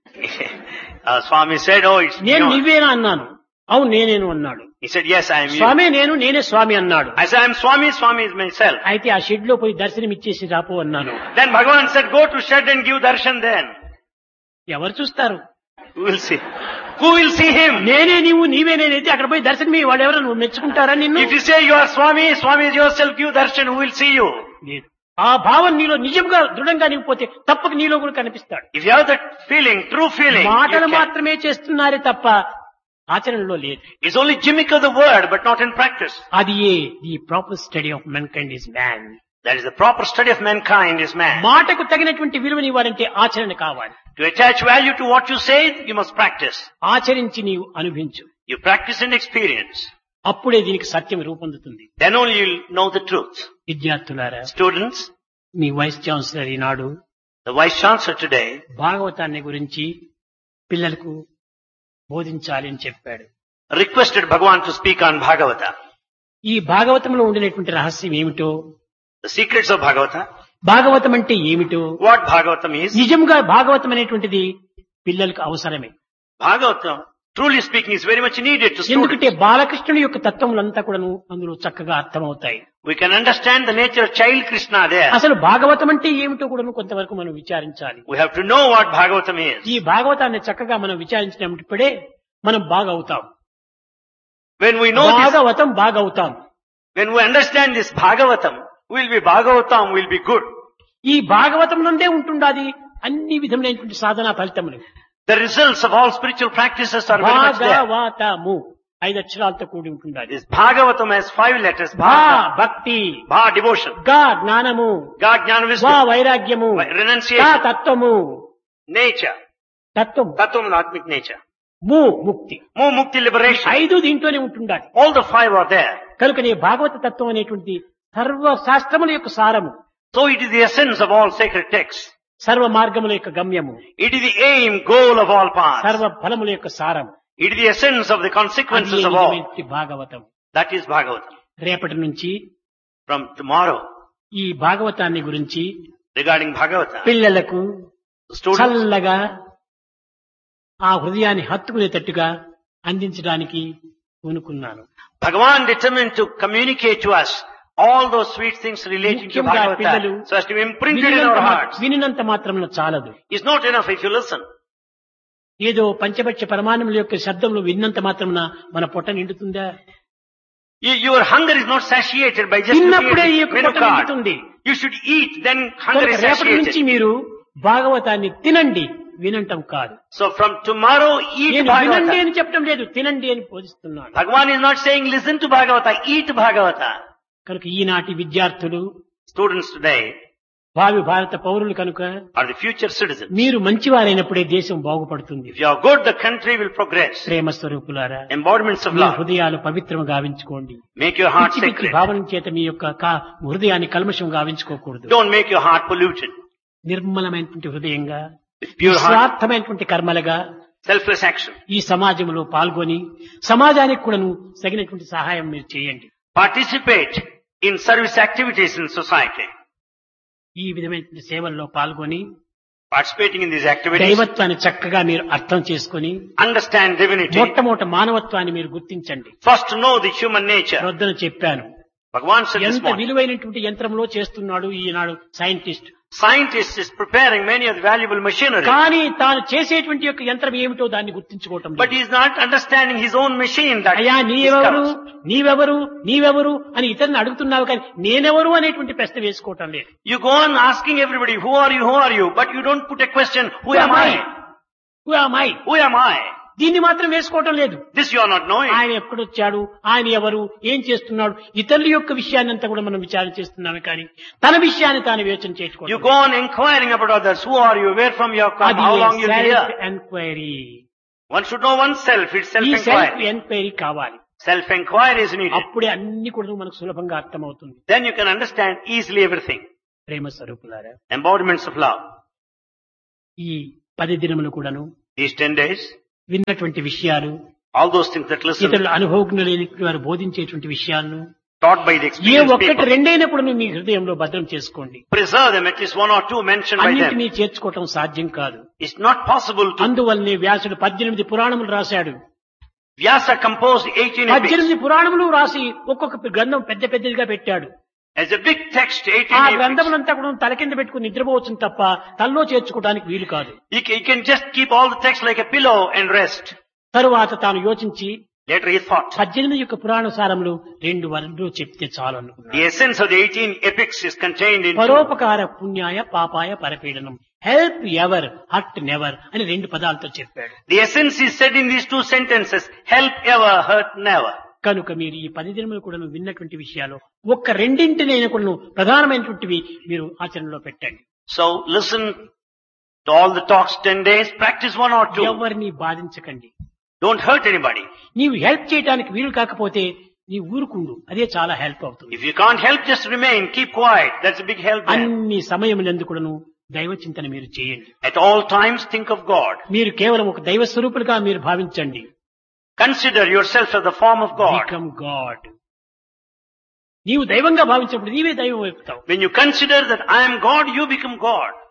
Swami said, oh, it's నేను you. నువ్వేనా అన్నాను. అవును నేనేను అన్నాడు. He said, yes, I am you. స్వామి నేనే స్వామి అన్నాడు. I said, I am Swami, Swami is myself. అయితే ఆ షెడ్ లో పోయి దర్శనం ఇచ్చేసి రాపో అన్నాను. Then Bhagavan said, go to shed and give darshan then. ఎవరు చూస్తారు? We will see. Who will see him? నేనే నీవు నీవే నేనైతే అక్కడ పోయి దర్శనం వాళ్ళు ఎవరు నువ్వు మెచ్చుకుంటారా నిన్ను? If you say you are Swami, Swami is yourself, give darshan, who will see you? లేదు. ఆ భావం నీలో నిజంగా దృఢంగా నీవు పోతే తప్పక నీలో కూడా కనిపిస్తాడు. If you have that feeling, true feeling, మాటలు you can. మాత్రమే చేస్తున్నారే తప్ప ఆచరణలో లేదు. It's only gimmick of the word, but not in practice. అది the proper study of మెన్కైండ్ is man. That is the proper study of mankind is man. మాటకు తగినటువంటి విలువని ఇవ్వాలంటే ఆచరణ కావాలి. To attach value to what you say, you must practice. ఆచరించి నీవు అనుభవించు. You practice and experience. అప్పుడే దీనికి సత్యం రూపొందుతుంది. Then only you'll know the truth. విద్యార్థులారా, Students, me vice chancellor Eenadu the Vice Chancellor today భాగవతాన్ని గురించి పిల్లలకు బోధించాలి అని చెప్పాడు. requested Bhagavan to speak on Bhagavata. ఈ భాగవతంలో ఉండినటువంటి రహస్యం ఏమిటో, The secrets of Bhagavata. Bhagavatam అంటే ఏమిటో, What Bhagavatam is. నిజంగా భాగవతం అనేటువంటిది పిల్లలకు అవసరమే. Bhagavatam, truly speaking, is very much needed to ఎందుకంటే students. బాలకృష్ణుని యొక్క తత్వములంతా కూడాను అందులో చక్కగా అర్థమవుతాయి. We can understand the nature of child Krishna there. అసలు భాగవతం అంటే ఏమిటో కూడాను కొంతవరకు మనం విచారించాలి. We have to know what Bhagavatam is. ఈ భాగవతాన్ని చక్కగా మనం విచారించినప్పుడే మనం బాగవుతాం. When we know this, Bhagavatam బాగవుతాం. when we understand this Bhagavatam, we'll be Bhagavatam, we'll be good. ఈ భాగవతం నుండే ఉంటుండాది అన్ని విధములైనటువంటి సాధనా ఫలితములు. The results of all spiritual practices are very much there. భాగవతము 5 అక్షరాలతో కూడి ఉంటుండాలి. This Bhagavatam has 5 letters. భా Bha, భక్తి, Bha, devotion. గా జ్ఞానము, Ga, Jnana, వా wisdom. వైరాగ్యము, తా Renunciation. తత్వము, Nature. తత్వము, Tattvam, atmic nature. ము ముక్తి. More mukti, liberation. 5 దీంట్లోనే ఉంటుండాలి. All the 5 are there. కనుకనే భాగవత తత్వం అనేటువంటి సర్వ శాస్త్రముల యొక్క సారము, So it is the essence of all sacred texts. సర్వ మార్గముల యొక్క గమ్యము, It is the aim, goal of all paths. సర్వ ఫలముల యొక్క సారం. It is the essence of the అది consequences of all. నిజమైనటువంటి భాగవతం. That is Bhagavatam. రేపటి నుంచి From tomorrow, ఈ భాగవతాన్ని గురించి regarding Bhagavata, పిల్లలకు students, చల్లగా ఆ హృదయాన్ని హత్తుకునేటట్టుగా అందించడానికి పూనుకున్నాను. Bhagavan determined to communicate to us all those sweet things relating to ముఖ్యంగా పిల్లలు Bhagavata so as to be imprinted in our hearts. వినినంత మాత్రం చాలదు. It's not enough if you listen. ఏదో పంచపక్ష పరమాణముల యొక్క శబ్దములు విన్నంత మాత్రమున మన పొట్ట నిండుతుందా? Your hunger is not satiated by just తిన్నప్పుడే ఈ looking యొక్క at పొట్ట menu card. నిండుతుంది. You should eat, then hunger is రేపటి నుంచి satiated. మీరు భాగవతాన్ని తినండి, వినంటం కాదు. So from tomorrow, eat నేను వినండి Bhagavata. అని చెప్పడం లేదు, తినండి అని బోధిస్తున్నాను. Bhagavan is not saying listen to Bhagavata, eat Bhagavata. కనుక ఈనాటి విద్యార్థులు Students today భావి భారత పౌరులు కనుక are the future citizens. మీరు మంచివారైనప్పుడే దేశం బాగుపడుతుంది. If you are good, the country will progress. ప్రేమ స్వరూపులారా, Embodiments of మీ love. హృదయాలు పవిత్రము గావించుకోండి. Make your heart పిచ్చి పిచ్చి sacred. భావన చేత మీ యొక్క హృదయాన్ని కల్మషం గావించుకోకూడదు. Don't make your heart polluted. నిర్మలమైనటువంటి హృదయంగా, With pure heart, నిస్వార్థమైనటువంటి కర్మలుగా selfless action. ఈ సమాజంలో పాల్గొని సమాజానికి కూడాను తగినటువంటి సహాయం మీరు చేయండి. Participate in service activities in society. ఈ విధమైనటువంటి సేవల్లో పాల్గొని Participating in these activities, దైవత్వాన్ని చక్కగా మీరు అర్థం చేసుకొని understand divinity. మొట్టమొదట మానవత్వాన్ని మీరు గుర్తించండి. First know the human nature. వద్దన చెప్పాను, Bhagavan said this ఎంత morning, విలువైనటువంటి యంత్రంలో చేస్తున్నాడు ఈనాడు scientist. scientist is preparing many of the valuable machinery, కానీ తాను చేసేటువంటి యొక్క యంత్రం ఏమిటో దాన్ని గుర్తించుకోవటం but లేదు. he is not understanding his own machine that అయ్యా నీవెవరు discovers. నీవెవరు నీవెవరు అని ఇతరుని అడుగుతున్నావు కానీ నేనెవరు అనేటువంటి ప్రశ్న వేసుకోవటం లేదు. You go on asking everybody, who are you, but you don't put a question, who am I? Who am I? Who am I? దీన్ని మాత్రం వేసుకోవటం లేదు. This you are not knowing. ఆయన ఎక్కడొచ్చాడు, ఆయన ఎవరు, ఏం చేస్తున్నాడు, ఇతరుల యొక్క విషయాన్ని అంతా కూడా మనం విచారణ చేస్తున్నామే కానీ తన విషయాన్ని తాను యోచన You చేసుకోవడం go on inquiring about others, who are you, where from you have come, how long you been self here. Enquiry. One should know oneself, it's ఈ సెల్ఫ్ self-inquiry. ఎంక్వైరీ కావాలి. Self-inquiry is needed. అప్పుడే అన్ని కూడా మనకు సులభంగా అర్థమవుతుంది. Then you can understand easily everything. ప్రేమ స్వరూపులారా, Embodiments of love. ఈ 10 దినములు కూడాను These 10 days, విన్నటువంటి విషయాలు, all those things that listen, ఇతరుల అనుభవజ్ఞులైన వారు బోధించేటువంటి విషయాలను taught by the A experienced ఒక్కటి people, రెండైనా కూడా మీ హృదయంలో భద్రం చేసుకోండి. preserve them, at least 1 or 2 mentioned by them. అన్నింటినీ చేర్చుకోవటం సాధ్యం కాదు. It's not possible to. అందువల్లనే వ్యాసుడు 18 పురాణములు రాశాడు. Vyasa composed 18 epics. 18 పురాణములు రాసి ఒక్కొక్క గ్రంథం పెద్ద పెద్దదిగా పెట్టాడు. As a big text, ఆ 18 epics. గ్రంథములంతా కూడా తల కింద పెట్టుకుని నిద్రపోవచ్చు తప్ప తల్లో చేర్చుకోవడానికి వీలు కాదు. You can just keep all the text like a pillow and rest. తరువాత తాను యోచించి Later he thought, 18 యొక్క పురాణ సారములు 2 వర్ణులు చెప్తే చాలు అనుకున్నాడు. the essence of the 18 epics is contained in పరోపకార పుణ్యాయ పాపాయ పరపీడనం, help ever hurt never అని 2 పదాలతో చెప్పాడు. The essence is said in these 2 sentences, help ever, hurt never. కనుక మీరు ఈ 10 దినములు కూడా విన్నటువంటి విషయాలు ఒక్క రెండింటినైనా కూడా ప్రధానమైనటువంటివి మీరు ఆచరణలో పెట్టండి. So listen to all the talks 10 days, practice 1 or 2. ఎవరిని బాధించకండి. Don't hurt anybody. నీవు హెల్ప్ చేయడానికి వీలు కాకపోతే నీ ఊరుకుండు, అదే చాలా హెల్ప్ అవుతుంది. If you can't help, just remain, keep quiet. That's a big help there. అన్ని సమయములందు కూడాను దైవ చింతన మీరు చేయండి. At all times think of God. మీరు కేవలం ఒక దైవ స్వరూపులుగా మీరు భావించండి. Consider yourself as the form of God. Become God. నీవు దైవంగా భావించినప్పుడు నీవే దైవం అవుతావు. When you consider that I am God, you become God.